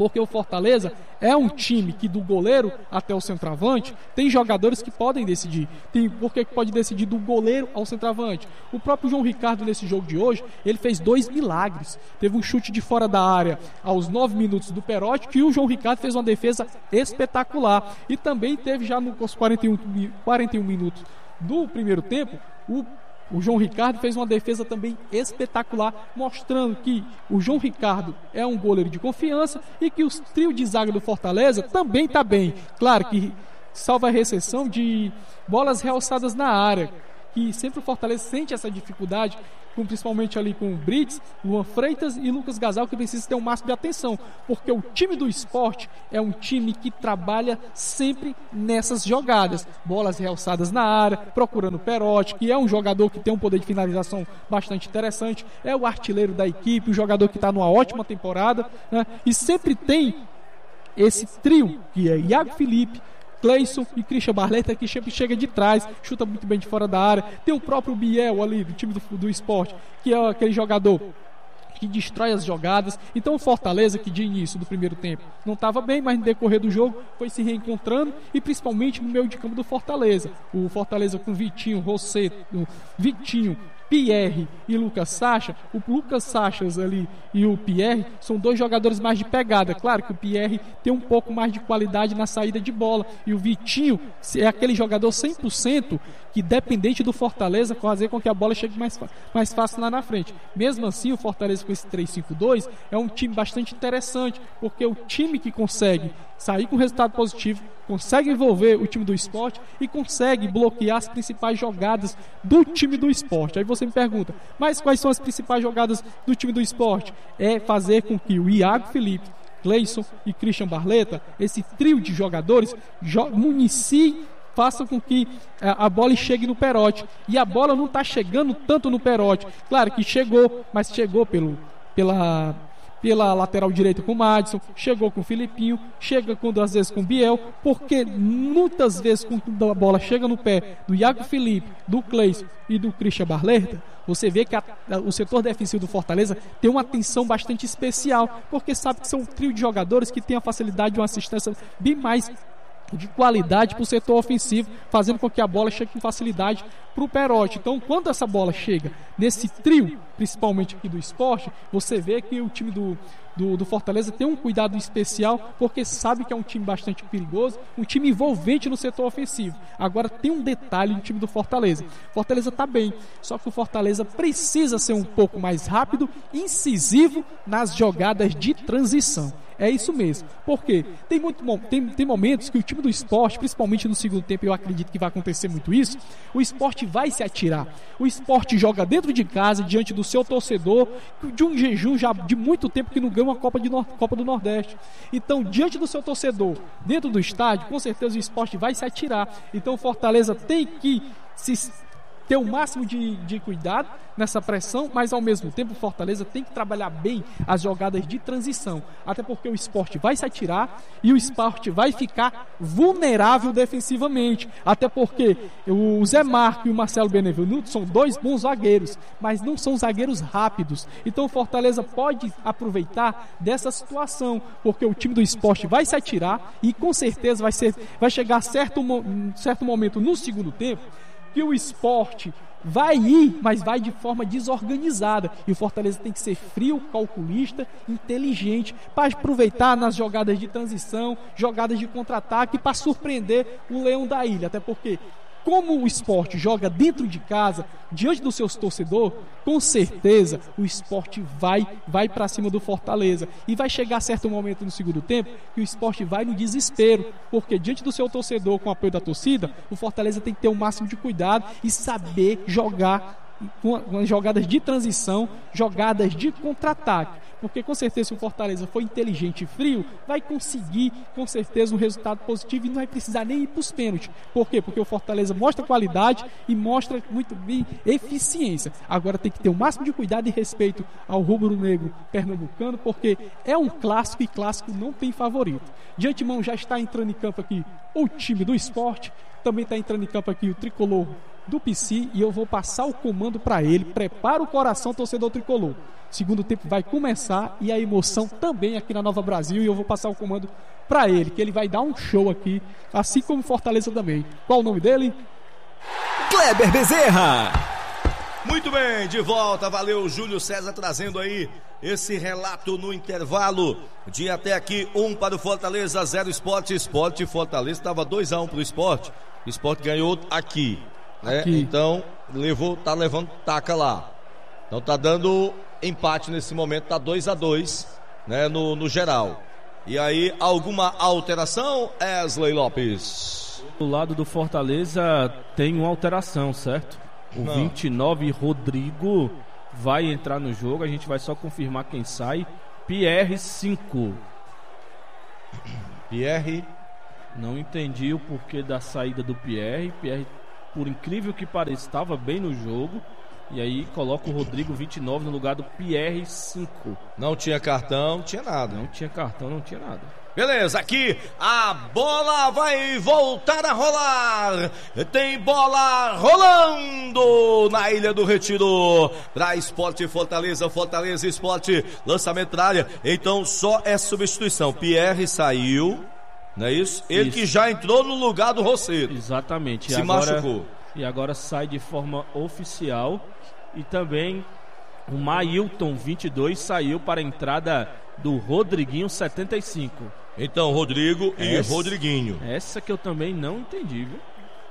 Porque o Fortaleza é um time que do goleiro até o centroavante tem jogadores que podem decidir. Tem, por que pode decidir do goleiro ao centroavante? O próprio João Ricardo nesse jogo de hoje, ele fez dois milagres. Teve um chute de fora da área aos nove minutos do Perotti, que o João Ricardo fez uma defesa espetacular. E também teve já nos quarenta e um, quarenta e um minutos do primeiro tempo, o O João Ricardo fez uma defesa também espetacular, mostrando que o João Ricardo é um goleiro de confiança e que o trio de zaga do Fortaleza também está bem. Claro que salva a recepção de bolas realçadas na área, que sempre o Fortaleza sente essa dificuldade, com, principalmente ali com o Brits, Luan Freitas e Lucas Gasal, que precisa ter um máximo de atenção, porque o time do Sport é um time que trabalha sempre nessas jogadas, bolas realçadas na área, procurando o Perotti, que é um jogador que tem um poder de finalização bastante interessante, é o artilheiro da equipe, um jogador que está numa ótima temporada, né? E sempre tem esse trio, que é Iago Felipe, Cleison e Christian Barleta, que sempre chega de trás, chuta muito bem de fora da área. Tem o próprio Biel ali, do time do, do Sport, que é aquele jogador que destrói as jogadas. Então o Fortaleza, que de início do primeiro tempo não estava bem, mas no decorrer do jogo foi se reencontrando, e principalmente no meio de campo do Fortaleza. O Fortaleza com Vitinho, Rosseto, Vitinho, Pierre e Lucas Sacha. O Lucas Sachas ali e o Pierre são dois jogadores mais de pegada. Claro que o Pierre tem um pouco mais de qualidade na saída de bola, e o Vitinho é aquele jogador cem por cento que, dependente do Fortaleza, fazer com que a bola chegue mais, mais fácil lá na frente. Mesmo assim, o Fortaleza com esse três cinco dois é um time bastante interessante, porque o time que consegue sair com resultado positivo, consegue envolver o time do Sport e consegue bloquear as principais jogadas do time do Sport. Aí você me pergunta, mas quais são as principais jogadas do time do Sport? É fazer com que o Iago Felipe, Cleison e Christian Barleta, esse trio de jogadores, jo- municiem, façam com que a, a bola chegue no Perotti. E a bola não está chegando tanto no Perotti. Claro que chegou, mas chegou pelo, pela... pela lateral direita com o Madison, chegou com o Filipinho, chega quando às vezes com o Biel, porque muitas vezes quando a bola chega no pé do Iago Felipe, do Cleison e do Christian Barleta, você vê que a, a, o setor defensivo do Fortaleza tem uma atenção bastante especial, porque sabe que são um trio de jogadores que tem a facilidade de uma assistência bem mais de qualidade para o setor ofensivo, fazendo com que a bola chegue com facilidade para o Perotti. Então, quando essa bola chega nesse trio, principalmente aqui do Sport, você vê que o time do, do, do Fortaleza tem um cuidado especial, porque sabe que é um time bastante perigoso, um time envolvente no setor ofensivo. Agora, tem um detalhe no time do Fortaleza. Fortaleza está bem, só que o Fortaleza precisa ser um pouco mais rápido, incisivo nas jogadas de transição. É isso mesmo. Por quê? Tem, muito, tem, tem momentos que o time do Sport, principalmente no segundo tempo, eu acredito que vai acontecer muito isso, o Sport vai se atirar. O Sport joga dentro de casa, diante do seu torcedor, de um jejum já de muito tempo que não ganha uma Copa, de Nor- Copa do Nordeste. Então, diante do seu torcedor, dentro do estádio, com certeza o Sport vai se atirar. Então, o Fortaleza tem que se... ter o máximo de, de cuidado nessa pressão, mas ao mesmo tempo o Fortaleza tem que trabalhar bem as jogadas de transição, até porque o Sport vai se atirar e o Sport vai ficar vulnerável defensivamente, até porque o Zé Marco e o Marcelo Benevenuto são dois bons zagueiros, mas não são zagueiros rápidos. Então o Fortaleza pode aproveitar dessa situação, porque o time do Sport vai se atirar e com certeza vai, ser, vai chegar certo, certo momento no segundo tempo que o Sport vai ir, mas vai de forma desorganizada, e o Fortaleza tem que ser frio, calculista, inteligente, para aproveitar nas jogadas de transição, jogadas de contra-ataque, para surpreender o Leão da Ilha, até porque como o Sport joga dentro de casa, diante do seu torcedor, com certeza o Sport vai, vai para cima do Fortaleza. E vai chegar certo momento no segundo tempo que o Sport vai no desespero, porque diante do seu torcedor, com o apoio da torcida, o Fortaleza tem que ter o máximo de cuidado e saber jogar com jogadas de transição, jogadas de contra-ataque, porque com certeza se o Fortaleza for inteligente e frio, vai conseguir com certeza um resultado positivo e não vai precisar nem ir para os pênaltis. Por quê? Porque o Fortaleza mostra qualidade e mostra muito bem eficiência. Agora tem que ter o máximo de cuidado e respeito ao rubro-negro pernambucano, porque é um clássico e clássico não tem favorito. De antemão já está entrando em campo aqui o time do Sport, também está entrando em campo aqui o tricolor do P C e eu vou passar o comando para ele. Prepara o coração, torcedor tricolor. Segundo tempo vai começar e a emoção também aqui na Nova Brasil, e eu vou passar o comando para ele, que ele vai dar um show aqui, assim como Fortaleza também. Qual o nome dele? Kleber Bezerra. Muito bem, de volta, valeu Júlio César trazendo aí esse relato no intervalo de até aqui, um para o Fortaleza, zero Sport. Sport Fortaleza estava dois a um para o Sport. O Sport ganhou aqui, né? Aqui. Então levou, tá levando taca lá. Então tá dando empate nesse momento, tá dois a dois, né, no, no geral. E aí, alguma alteração, Wesley Lopes? Do lado do Fortaleza tem uma alteração, certo? O Não. vinte e nove, Rodrigo, vai entrar no jogo. A gente vai só confirmar quem sai. Pierre, cinco. Pierre. Não entendi o porquê da saída do Pierre. Pierre, por incrível que pareça, estava bem no jogo. E aí coloca o Rodrigo vinte e nove no lugar do Pierre, cinco. Não tinha cartão, não tinha nada. Não tinha cartão, não tinha nada. Beleza, aqui a bola vai voltar a rolar. Tem bola rolando na Ilha do Retiro. Para Sport Fortaleza, Fortaleza Sport, lançamento da área. Então só é substituição. Pierre saiu, não é isso? Ele Isso. que já entrou no lugar do Roceiro. Exatamente. E Se agora, machucou. E agora sai de forma oficial. E também o Mailton, vinte e dois, saiu para a entrada do Rodriguinho, setenta e cinco. Então, Rodrigo e Essa- Rodriguinho. Essa que eu também não entendi, viu?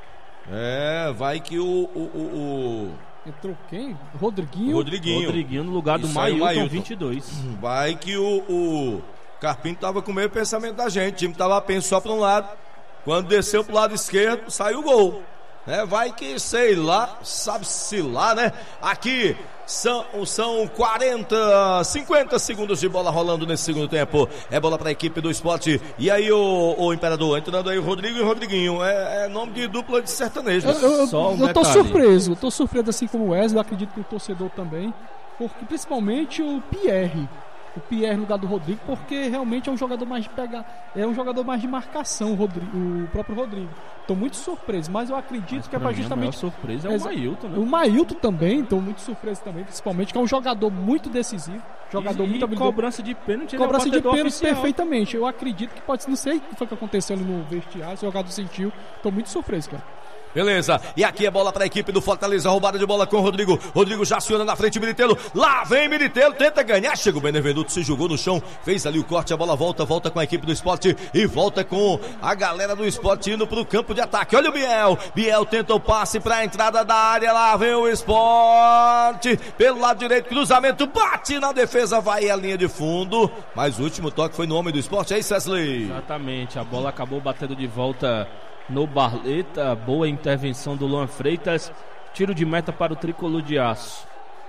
É, vai que o, o, o, o Entrou quem? Rodriguinho. Rodriguinho. Rodriguinho no lugar do Isso aí, o Mailton, Mailton. vinte e dois. Vai que o, o Carpinho tava com o mesmo pensamento da gente. O time tava penso só para um lado. Quando desceu pro lado esquerdo, saiu o gol. É, vai que, sei lá, sabe-se lá, né? Aqui são, são quarenta, cinquenta segundos de bola rolando nesse segundo tempo. É bola para a equipe do Sport. E aí, o, o Imperador, entrando aí o Rodrigo e o Rodriguinho. É, é nome de dupla de sertanejo. Eu, eu, eu, Só um eu tô detalhe. surpreso, eu tô surpreso assim como o Wesley, eu acredito que o torcedor também, porque principalmente o Pierre. O Pierre no lugar do Rodrigo, porque realmente é um jogador mais de pegar, é um jogador mais de marcação, o, Rodrigo, o próprio Rodrigo. Tô muito surpreso, mas eu acredito que é Pra pra mim, a justamente. maior surpresa é o Exa- Mailton, né? O Mailton também, tô muito surpreso também, principalmente, que é um jogador muito decisivo, jogador e, muito e habilidoso. cobrança de pênalti, ele é o Cobrança de batedor pênalti oficial. perfeitamente. Eu acredito que pode ser, não sei o que foi que aconteceu ali no vestiário, se o jogador sentiu. Tô muito surpreso, cara. Beleza, e aqui é bola para a equipe do Fortaleza, roubada de bola com o Rodrigo. Rodrigo já aciona na frente, Militeiro. Lá vem Militeiro, tenta ganhar. Chega o Benevenuto, se jogou no chão, fez ali o corte, a bola volta, volta com a equipe do Sport e volta com a galera do Sport indo pro campo de ataque. Olha o Biel, Biel tenta o passe para a entrada da área. Lá vem o Sport pelo lado direito, cruzamento, bate na defesa, vai à linha de fundo. Mas o último toque foi no homem do Sport, é isso, Wesley? Exatamente, a bola acabou batendo de volta no Barleta. Boa intervenção do Luan Freitas. Tiro de meta para o tricolor de aço.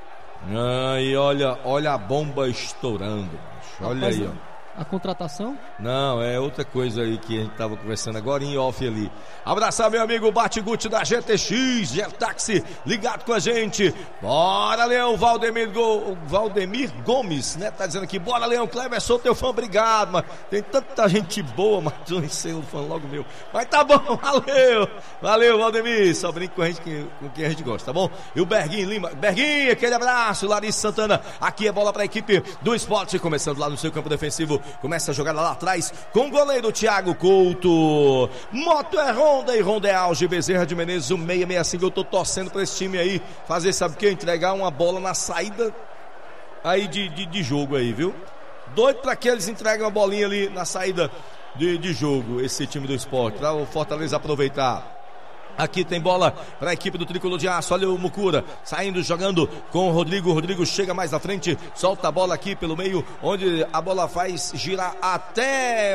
Ai, olha, olha a bomba estourando. Olha Rapaz, aí, ó. A contratação? Não, é outra coisa aí que a gente tava conversando agora em off ali. Abraçar meu amigo Bate-Guti da G T X, Getaxi, ligado com a gente. Bora, Leão, Valdemir, Go... Valdemir Gomes, né? Tá dizendo aqui, bora, Leão, Kleber, sou teu fã, obrigado, mas tem tanta gente boa, mas eu nem sei o fã logo meu. Mas tá bom, valeu, valeu, Valdemir, só brinca com a gente, que, com quem a gente gosta, tá bom? E o Berguinho Lima, Berguinho, aquele abraço, Larissa Santana, aqui é bola pra equipe do Sport, começando lá no seu campo defensivo. Começa a jogada lá atrás com o goleiro Thiago Couto. Moto é Honda e Honda é Auge. Bezerra de Menezes, o seiscentos e sessenta e cinco. Eu tô torcendo pra esse time aí fazer, sabe o que? Entregar uma bola na saída aí de, de, de jogo aí, viu? Doido pra que eles entreguem uma bolinha ali na saída de, de jogo, esse time do Sport, pra o Fortaleza aproveitar. Aqui tem bola para a equipe do Tricolor de Aço. Olha o Mucura saindo, jogando com o Rodrigo. O Rodrigo chega mais na frente, solta a bola aqui pelo meio, onde a bola faz girar até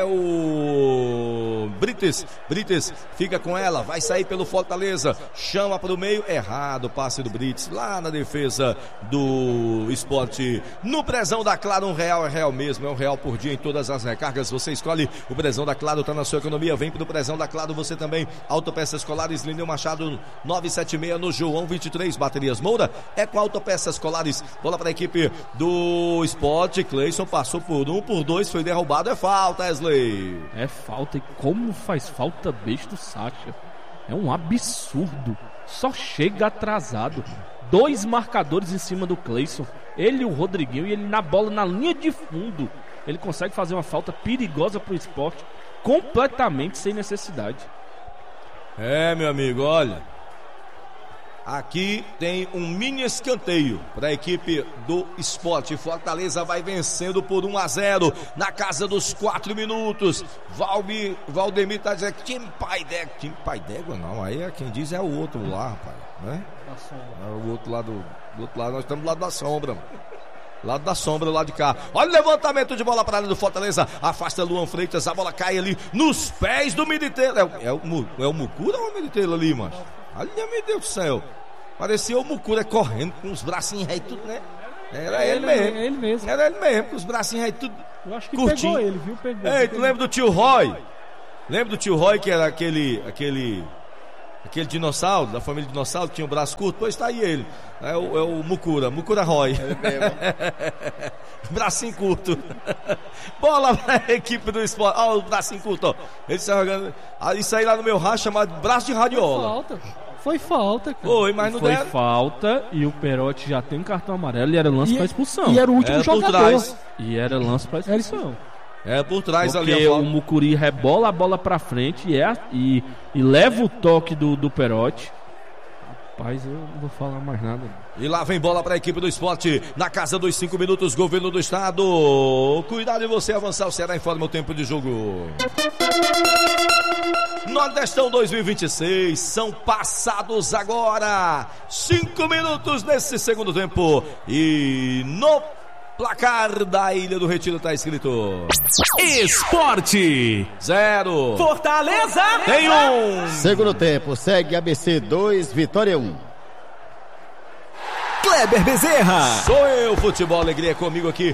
o Brites. Brites fica com ela, vai sair pelo Fortaleza, chama para o meio, errado o passe do Brites, lá na defesa do Sport. No Prezão da Claro, um real é real mesmo, é um real por dia em todas as recargas. Você escolhe o Prezão da Claro, tá na sua economia. Vem pro Prezão da Claro, você também. Autopeças Colares, Lindeu Machado novecentos e setenta e seis no João vinte e três. Baterias Moura é com Autopeças Colares. Bola para a equipe do Sport. Cleison passou por um, por dois, foi derrubado. É falta, Wesley. É falta, e como faz falta besta o Sacha. É um absurdo. só chega atrasado. Dois marcadores em cima do Cleison. Ele e o Rodriguinho, e ele na bola na linha de fundo. Ele consegue fazer uma falta perigosa pro Sport, completamente sem necessidade. É, meu amigo, olha. Aqui tem um mini escanteio para a equipe do Sport. Fortaleza vai vencendo por um a zero na casa dos quatro minutos. Valbi, Valdemir tá dizendo que time pai d'égua. Time pai d'égua não, aí é quem diz é o outro lá, rapaz, né? Da sombra. É o outro lado, do outro lado, nós estamos do lado da sombra, mano. Lado da sombra, lado de cá. Olha o levantamento de bola para a área do Fortaleza. Afasta Luan Freitas, a bola cai ali nos pés do Militeiro. É, o- é, o, é o Mucura ou o Militeiro ali, mano? Olha, meu Deus do céu. Parecia o Mucura correndo com os bracinhos aí tudo, né? Era ele, Ele- mesmo. é ele mesmo. Era ele mesmo, com os bracinhos aí tudo. Eu acho que curtinho. pegou ele, viu? Pegou. Ei, tu lembra do tio Roy? Lembra do tio Roy que era aquele, aquele, aquele dinossauro, da família dinossauro, que tinha o braço curto? Pois tá aí ele. É o, é o Mucura, Mucura Roy. Bracinho curto. Bola pra equipe do Sport. Olha o bracinho curto, ó. Ele está jogando. Ah, isso aí lá no meu raio chamado braço de Foi radiola. falta. Foi falta, cara. Oi, mas não Foi deram. falta e o Perotti já tem cartão amarelo e era lance pra expulsão. E era o último Era por jogador. trás. E era lance pra expulsão. É por trás ali Porque a o bola. Mucuri rebola a bola pra frente e, é, e, e leva o toque do, do Perotti. Rapaz, eu não vou falar mais nada. E lá vem bola para a equipe do Sport. Na casa dos cinco minutos, governo do estado. Cuidado de você avançar. O Ceará informa o tempo de jogo. Nordestão dois mil e vinte e seis. São passados agora cinco minutos nesse segundo tempo. E no placar da Ilha do Retiro está escrito Esporte. zero. Fortaleza. Tem um. Segundo tempo, segue A B C dois, Vitória um. Kleber Bezerra. Sou eu, Futebol Alegria, comigo aqui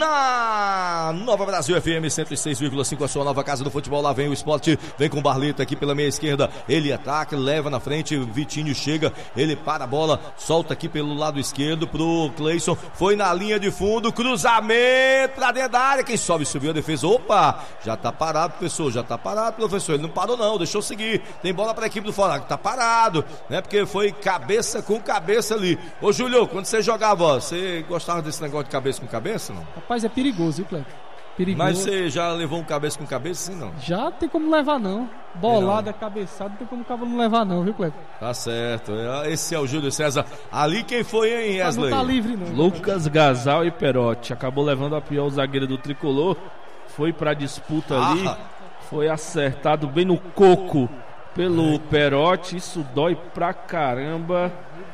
na Nova Brasil F M cento e seis vírgula cinco, a sua nova casa do futebol. Lá vem o Sport, vem com o Barleta aqui pela meia esquerda, ele ataca, leva na frente, Vitinho chega, ele para a bola, solta aqui pelo lado esquerdo pro Cleison, foi na linha de fundo, cruzamento pra dentro da área, quem sobe, subiu a defesa, opa, já tá parado, professor, já tá parado, professor, ele não parou não, deixou seguir, tem bola pra equipe do Fora, tá parado, né, porque foi cabeça com cabeça ali. Ô Júlio, quando você jogava, você gostava desse negócio de cabeça com cabeça, não? Rapaz, é perigoso, viu, Cleber? Perigoso. Mas você já levou um cabeça com cabeça, sim, não? Já tem como levar, não. Bolada, cabeçada, não tem como o cabo não levar, não, viu, Cleber? Tá certo. Esse é o Júlio César. Ali quem foi, hein, Mas não Wesley? tá livre, não. Lucas Gasal e Perotti. Acabou levando a pior o zagueiro do Tricolor. Foi pra disputa ali. Ah. Foi acertado bem no coco pelo Perotti. Isso dói pra caramba.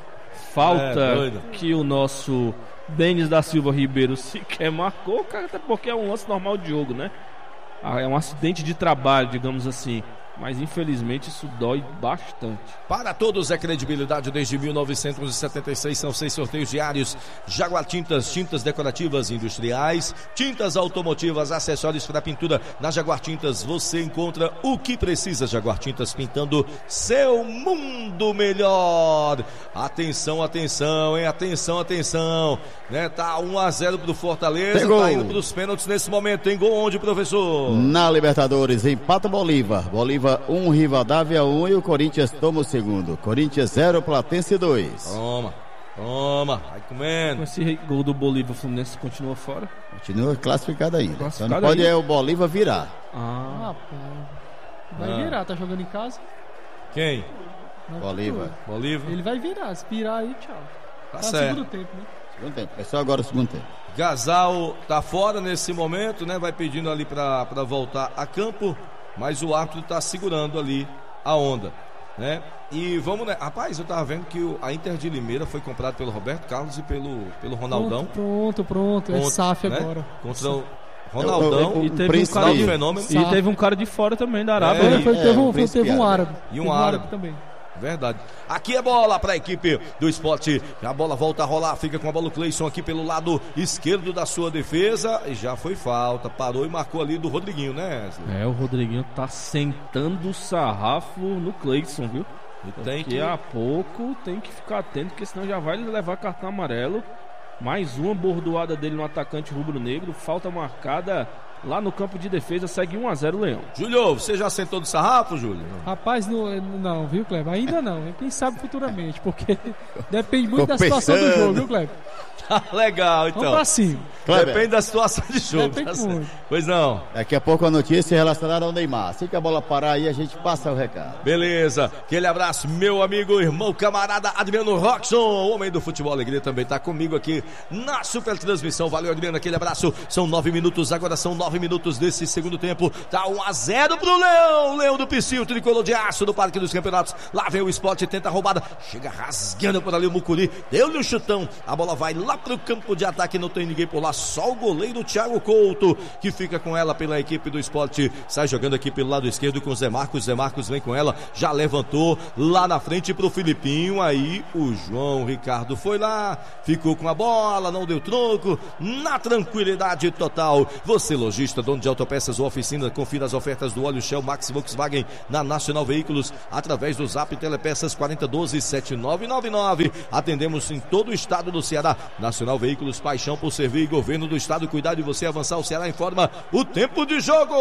Falta É, doido. que o nosso Denis da Silva Ribeiro sequer marcou, cara, até porque é um lance normal de jogo, né? Ah, é um acidente de trabalho, digamos assim. Mas infelizmente isso dói bastante. Para todos é credibilidade desde mil novecentos e setenta e seis, são seis sorteios diários. Jaguar Tintas, tintas decorativas industriais, tintas automotivas, acessórios para pintura. Na Jaguar Tintas você encontra o que precisa. Jaguar Tintas, pintando seu mundo melhor. Atenção, atenção, hein? Atenção, atenção. Né? Tá um a zero pro Fortaleza, Pegou. tá indo pros pênaltis nesse momento. Tem gol onde, professor? Na Libertadores, empata o Bolívar. Bolívar um, Rivadavia um e o Corinthians toma o segundo. Corinthians zero, Platense dois. Toma, toma, vai Com comendo. esse gol do Bolívar, o Fluminense continua fora. Continua classificado ainda. Só Classificado não pode ainda. é o Bolívar virar. Ah, Rapaz. Vai Ah. virar, tá jogando em casa. Quem? Não, Bolívar. Bolívar? Ele vai virar, se virar aí, tchau. Tá Tá no certo. segundo tempo, né? Segundo tempo. É só agora o segundo tempo. Gasal tá fora nesse momento, né? Vai pedindo ali pra, pra voltar a campo, mas o árbitro tá segurando ali a onda, né? E vamos, né? Rapaz, eu tava vendo que o- a Inter de Limeira foi comprada pelo Roberto Carlos e pelo, pelo Ronaldão. Pronto, pronto, pronto. É Contra- S A F né? agora. Contra o Ronaldão O- o- e teve um príncipe cara do de fenômeno. E teve um cara de fora também da Arábia. É, Foi, né? foi, é, teve, um um, foi, príncipe teve um árabe. árabe. E um Teve árabe. também. Verdade. Aqui é bola para a equipe do Esporte. A bola volta a rolar, fica com a bola o Cleison aqui pelo lado esquerdo da sua defesa. E já foi falta, parou e marcou ali do Rodriguinho, né, Wesley? É, o Rodriguinho tá sentando o sarrafo no Cleison, viu? E tem Daqui que... a pouco tem que ficar atento, porque senão já vai levar cartão amarelo. Mais uma bordoada dele no atacante rubro-negro. Falta marcada Lá no campo de defesa segue um a zero o Leão. Júlio, você já sentou do sarrafo, Júlio? Rapaz, não, não viu, Kleber? Ainda não. Quem sabe futuramente, porque depende muito da situação do jogo, viu, Kleber? Legal, então. Vamos pra cima. Kleber. Depende da situação de jogo. Depende Tá muito. Pois não. Daqui a pouco a notícia relacionada ao Neymar. Assim que a bola parar aí, a gente passa o recado. Beleza, aquele abraço, meu amigo, irmão, camarada Adriano Roxon, o homem do futebol alegria, também tá comigo aqui na super transmissão. Valeu, Adriano, aquele abraço. São nove minutos, agora são nove minutos desse segundo tempo. Tá um a zero pro Leão, Leão do Psyu, tricolor de aço do Parque dos Campeonatos. Lá vem o Sport, tenta a roubada, chega rasgando por ali o Mucuri, deu-lhe um chutão, a bola vai lá pro campo de ataque, não tem ninguém por lá, só o goleiro Thiago Couto, que fica com ela pela equipe do Sport, sai jogando aqui pelo lado esquerdo com o Zé Marcos, Zé Marcos vem com ela, já levantou lá na frente pro Filipinho, aí o João Ricardo foi lá, ficou com a bola, não deu troco, na tranquilidade total. Você, lojista, dono de autopeças ou oficina, confira as ofertas do óleo Shell Max Volkswagen na Nacional Veículos, através do Zap Telepeças quarenta doze sete nove nove nove. Atendemos em todo o estado do Ceará. Nacional Veículos, paixão por servir. Governo do estado, cuidar de você avançar. O Ceará informa o tempo de jogo.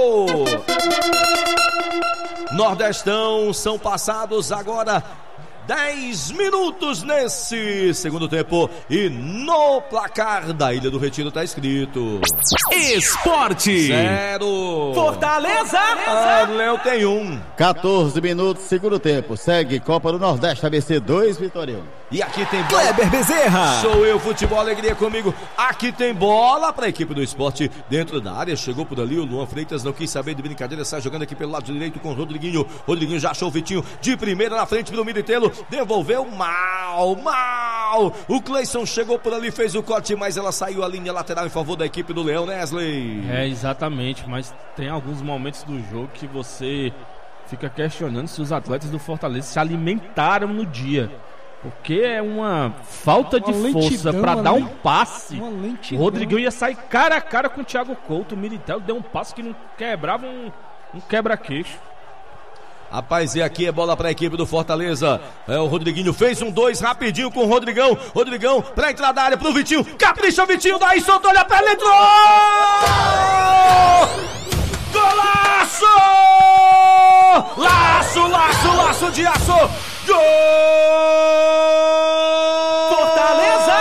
Nordestão, são passados agora dez minutos nesse segundo tempo e no placar da Ilha do Retiro tá escrito Esporte zero Fortaleza. Ah, o Leão tem um. quatorze minutos, segundo tempo. Segue Copa do Nordeste, A B C dois, Vitória um. E aqui tem bola. Kleber Bezerra. Sou eu, Futebol Alegria comigo. Aqui tem bola para a equipe do Esporte dentro da área. Chegou por ali o Luan Freitas, não quis saber de brincadeira, sai jogando aqui pelo lado direito com o Rodriguinho. Rodriguinho já achou o Vitinho de primeira na frente pro Militelo. Devolveu mal, mal. O Cleison chegou por ali, fez o corte, mas ela saiu a linha lateral em favor da equipe do Leão, né, Wesley? É, exatamente, mas tem alguns momentos do jogo que você fica questionando se os atletas do Fortaleza se alimentaram no dia. Porque é uma falta de uma força para dar um lent... passe. O Rodriguinho ia sair cara a cara com o Thiago Couto. O Militão deu um passe que não quebrava um, um quebra-queixo. Rapaz, e aqui é bola para a equipe do Fortaleza. É, o Rodriguinho fez um dois rapidinho com o Rodrigão. Rodrigão para entrar da área pro Vitinho. Capricha o Vitinho, daí soltou, olha pra ele, entrou! Golaço! Laço, laço, laço de aço! Gol! Fortaleza!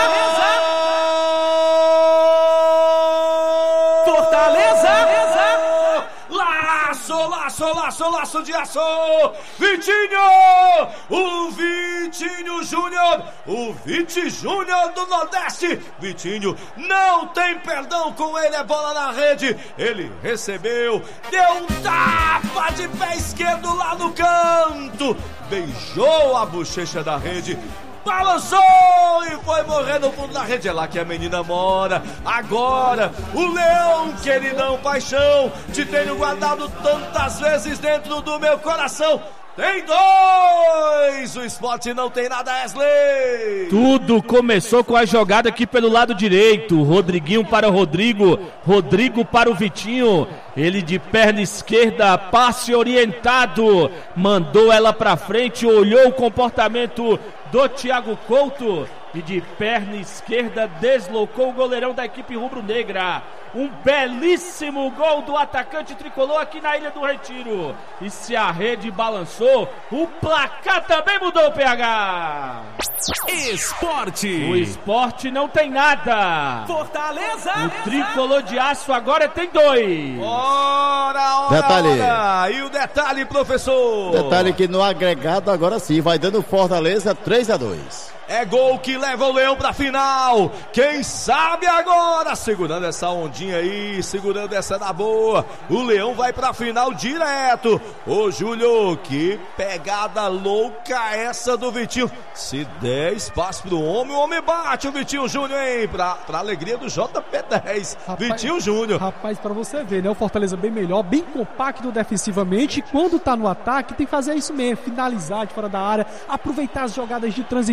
Fortaleza! Laço, laço, laço, laço de aço! Vitinho! O Vitinho Júnior! O Viti Júnior do Nordeste! Vitinho não tem perdão com ele, é bola na rede. Ele recebeu, deu um tapa de pé esquerdo lá no canto. Beijou a bochecha da rede, balançou e foi morrer no fundo da rede. É lá que a menina mora. Agora, o Leão, queridão, paixão, te tenho guardado tantas vezes dentro do meu coração. Tem dois! O Sport não tem nada, Wesley! Tudo começou com a jogada aqui pelo lado direito. Rodriguinho para o Rodrigo, Rodrigo para o Vitinho. Ele de perna esquerda, passe orientado, mandou ela para frente, olhou o comportamento do Thiago Couto e de perna esquerda deslocou o goleirão da equipe rubro-negra. Um belíssimo gol do atacante tricolor aqui na Ilha do Retiro. E se a rede balançou, o placar também mudou, P H. Esporte. O Esporte não tem nada. Fortaleza. O tricolor de aço agora tem dois. Ora, ora, Detalhe. ora. E o detalhe, professor? Detalhe que no agregado agora sim vai dando Fortaleza três a dois. É gol que leva o Leão pra final. Quem sabe agora, segurando essa ondinha aí, segurando essa da boa, o Leão vai pra final direto. Ô Júlio, que pegada louca essa do Vitinho. Se der espaço pro homem, o homem bate o Vitinho Júnior, hein? Pra, pra alegria do J P dez. Rapaz, Vitinho Júnior. Rapaz, pra você ver, né? O Fortaleza bem melhor, bem compacto defensivamente. Quando tá no ataque, tem que fazer isso mesmo, finalizar de fora da área, aproveitar as jogadas de transição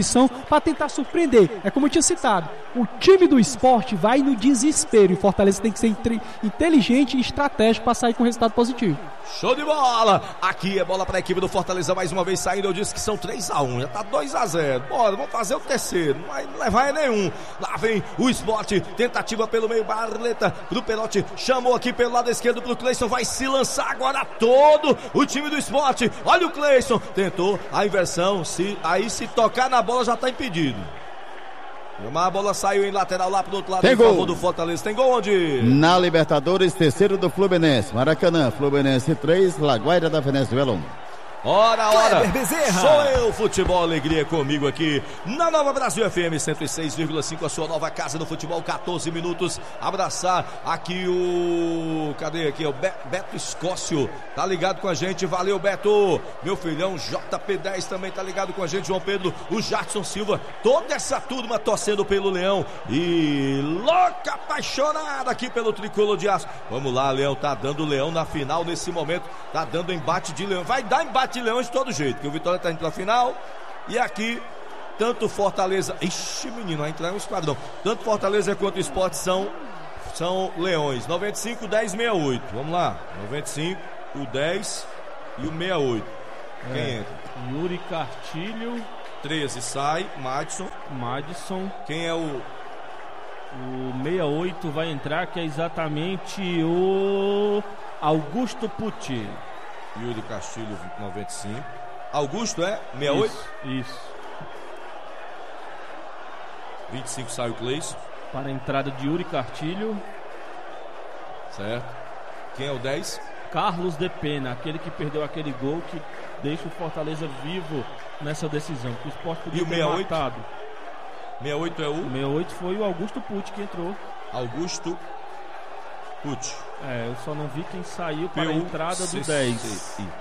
para tentar surpreender. É como eu tinha citado, o time do Sport vai no desespero e Fortaleza tem que ser inte- inteligente e estratégico para sair com resultado positivo. Show de bola! Aqui é bola para a equipe do Fortaleza mais uma vez saindo. Eu disse que são três a um, já tá dois a zero. Bora, vamos fazer o terceiro, não vai levar nenhum. Lá vem o Sport, tentativa pelo meio, Barleta pro Perotti, chamou aqui pelo lado esquerdo pro Cleison, vai se lançar agora todo o time do Sport. Olha o Cleison, tentou a inversão, se, aí se tocar na bola já tá impedido. Mas a bola saiu em lateral lá pro outro lado. Tem em gol. favor do Fortaleza. Tem gol onde? Na Libertadores, terceiro do Fluminense. Maracanã, Fluminense três, Laguaira da Venezuela um. Ora, ora, Kleber Bezerra. sou eu, Futebol Alegria comigo aqui na Nova Brasil F M cento e seis vírgula cinco, a sua nova casa no futebol, quatorze minutos, abraçar aqui o, cadê aqui, o Be- Beto Escócio, tá ligado com a gente, valeu Beto, meu filhão J P dez também tá ligado com a gente, João Pedro, o Jackson Silva, toda essa turma torcendo pelo Leão e louca, apaixonada aqui pelo Tricolor de Aço. Vamos lá, Leão, tá dando Leão na final nesse momento, tá dando embate de Leão, vai dar embate de Leões de todo jeito, que o Vitória tá indo pra final e aqui tanto Fortaleza, ixi menino, vai entrar um esquadrão, tanto Fortaleza quanto o Sport são, são Leões. Noventa e cinco, dez, sessenta e oito, vamos lá, noventa e cinco, o dez e o sessenta e oito, quem É. entra? Yuri Cartilho, treze sai, Madison, Madison. quem é o O sessenta e oito vai entrar, que é exatamente o Augusto Pucci. Yuri Castilho, noventa e cinco, Augusto é sessenta e oito, Isso, isso. vinte e cinco sai o Cleison, Para a entrada de Yuri Cartilho, certo, quem é o dez? Carlos de Pena, aquele que perdeu aquele gol que deixa o Fortaleza vivo nessa decisão, que o Sport podia E o ter sessenta e oito? matado. sessenta e oito é O o sessenta e oito foi o Augusto Pucci que entrou. Augusto Pucci. É, eu só não vi quem saiu para a P U entrada do C C dez, I.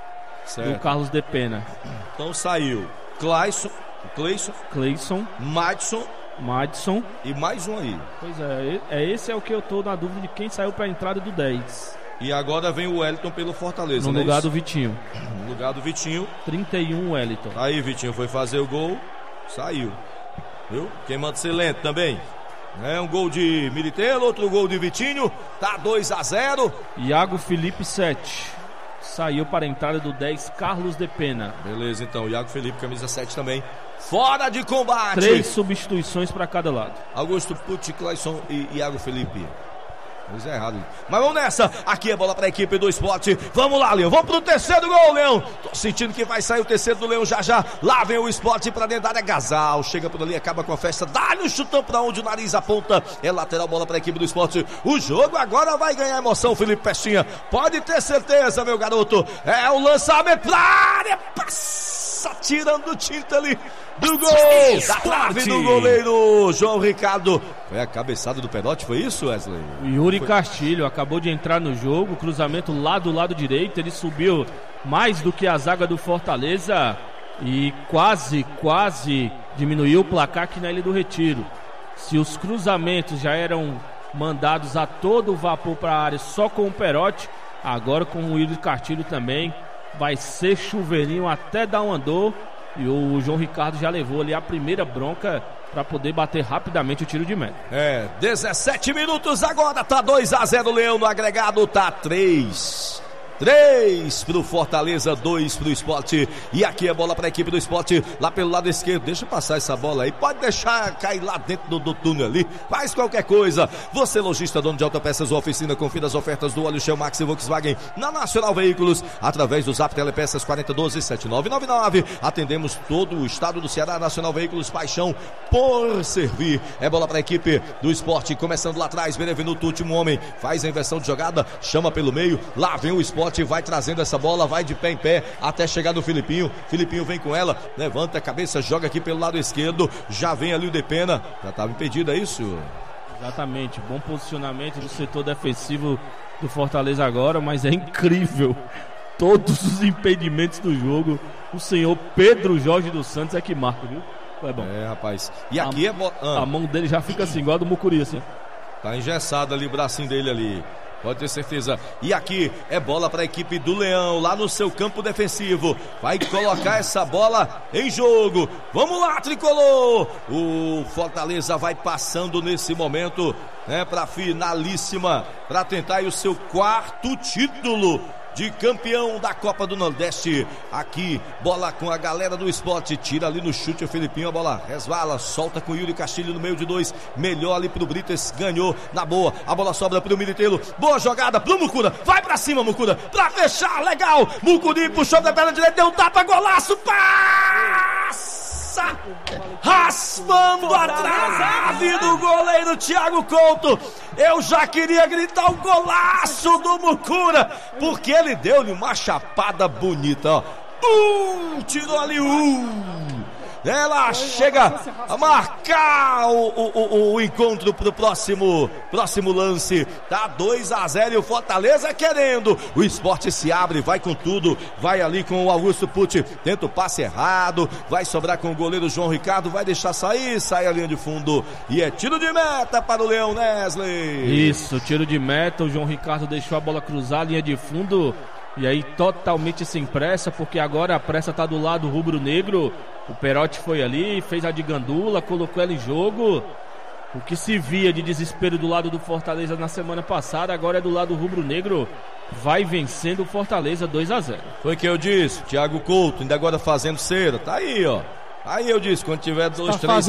do Certo. Carlos de Pena. Então saiu Cleison, Cleison, Cleison, Madison Madison. e mais um aí. Pois é, é esse é o que eu tô na dúvida de quem saiu para a entrada do dez. E agora vem o Wellington pelo Fortaleza, No não é lugar isso? do Vitinho. No lugar do Vitinho. trinta e um Wellington. Aí Vitinho foi fazer o gol, saiu. Viu? Quem manda ser lento também. É um gol de Militelo, outro gol de Vitinho. Tá dois a zero. Iago Felipe sete. Saiu para a entrada do dez, Carlos de Pena. Beleza, então. Iago Felipe, camisa sete também. Fora de combate. Três substituições para cada lado. Augusto Pucci, Cleison e Iago Felipe. Pois é errado. Mas vamos nessa. Aqui é bola para a equipe do Sport. Vamos lá, Leão. Vamos pro terceiro gol, Leão. Tô sentindo que vai sair o terceiro do Leão já já. Lá vem o Sport para dentro da área. Gasal chega por ali, acaba com a festa. Dá-lhe um chutão para onde o nariz aponta. É lateral, bola para a equipe do Sport. O jogo agora vai ganhar emoção, Felipe Pestinha. Pode ter certeza, meu garoto. É o lançamento pra área. Passa tirando tinta ali do gol. Da trave do goleiro João Ricardo. Foi a cabeçada do Perotti, foi isso, Wesley? O Yuri Castilho acabou de entrar no jogo, cruzamento lá do lado direito, ele subiu mais do que a zaga do Fortaleza e quase, quase diminuiu o placar aqui na Ilha do Retiro. Se os cruzamentos já eram mandados a todo vapor para a área só com o Perotti, agora com o Yuri Castilho também vai ser chuveirinho até dar um andor. E o João Ricardo já levou ali a primeira bronca para poder bater rapidamente o tiro de meta. É, dezessete minutos agora, tá dois a zero Leão no agregado, tá três. três pro Fortaleza, dois pro Sport. E aqui a bola para a equipe do Sport, lá pelo lado esquerdo. Deixa passar essa bola aí, pode deixar cair lá dentro do, do túnel ali. Faz qualquer coisa. Você, lojista, dono de autopeças ou oficina, confira as ofertas do óleo Shell Max e Volkswagen na Nacional Veículos, através do Zap Telepeças quarenta doze, sete nove nove nove. Atendemos todo o estado do Ceará. Nacional Veículos, paixão por servir. É bola para a equipe do Sport, começando lá atrás. Benevenuto, último homem, faz a inversão de jogada, chama pelo meio. Lá vem o Sport, vai trazendo essa bola, vai de pé em pé até chegar no Filipinho. Filipinho vem com ela, levanta a cabeça, joga aqui pelo lado esquerdo. Já vem ali o Depena, já estava impedido, é isso? Exatamente, bom posicionamento do setor defensivo do Fortaleza agora, mas é incrível todos os impedimentos do jogo. O senhor Pedro Jorge dos Santos é que marca, viu? É bom. É, rapaz. E aqui a, é bo... ah. a mão dele já fica assim, igual a do Mucuri, assim. Tá engessado ali o bracinho dele ali. Pode ter certeza. E aqui é bola para a equipe do Leão, lá no seu campo defensivo. Vai colocar essa bola em jogo. Vamos lá, tricolor! O Fortaleza vai passando nesse momento, né, para finalíssima, para tentar aí o seu quarto título de campeão da Copa do Nordeste. Aqui, bola com a galera do esporte, tira ali no chute o Felipinho, a bola resvala, solta com o Yuri Castilho no meio de dois, melhor ali pro Brites, ganhou na boa, a bola sobra pro Militeiro, boa jogada pro Mucura, vai pra cima Mucura, pra fechar, legal, Mucuri puxou da perna direita, deu um tapa, golaço, passa! Raspando a trave do goleiro Thiago Couto. Eu já queria gritar o golaço do Mucura, porque ele deu-lhe uma chapada bonita, ó. Uh, tirou ali um. Ela chega a marcar o, o, o, o encontro pro próximo, próximo lance. Tá dois a zero e o Fortaleza querendo. O Sport se abre, vai com tudo. Vai ali com o Augusto Pucci. Tenta o passe errado. Vai sobrar com o goleiro João Ricardo. Vai deixar sair, sai a linha de fundo. E é tiro de meta para o Leão, Nesley. Isso, tiro de meta. O João Ricardo deixou a bola cruzar, linha de fundo. E aí totalmente sem pressa, porque agora a pressa tá do lado rubro-negro. O Perotti foi ali, fez a de gandula, colocou ela em jogo. O que se via de desespero do lado do Fortaleza na semana passada, agora é do lado rubro-negro. Vai vencendo o Fortaleza dois a zero. Foi que eu disse, Thiago Couto, ainda agora fazendo cera. Tá aí, ó. Aí eu disse, quando tiver dois, tá três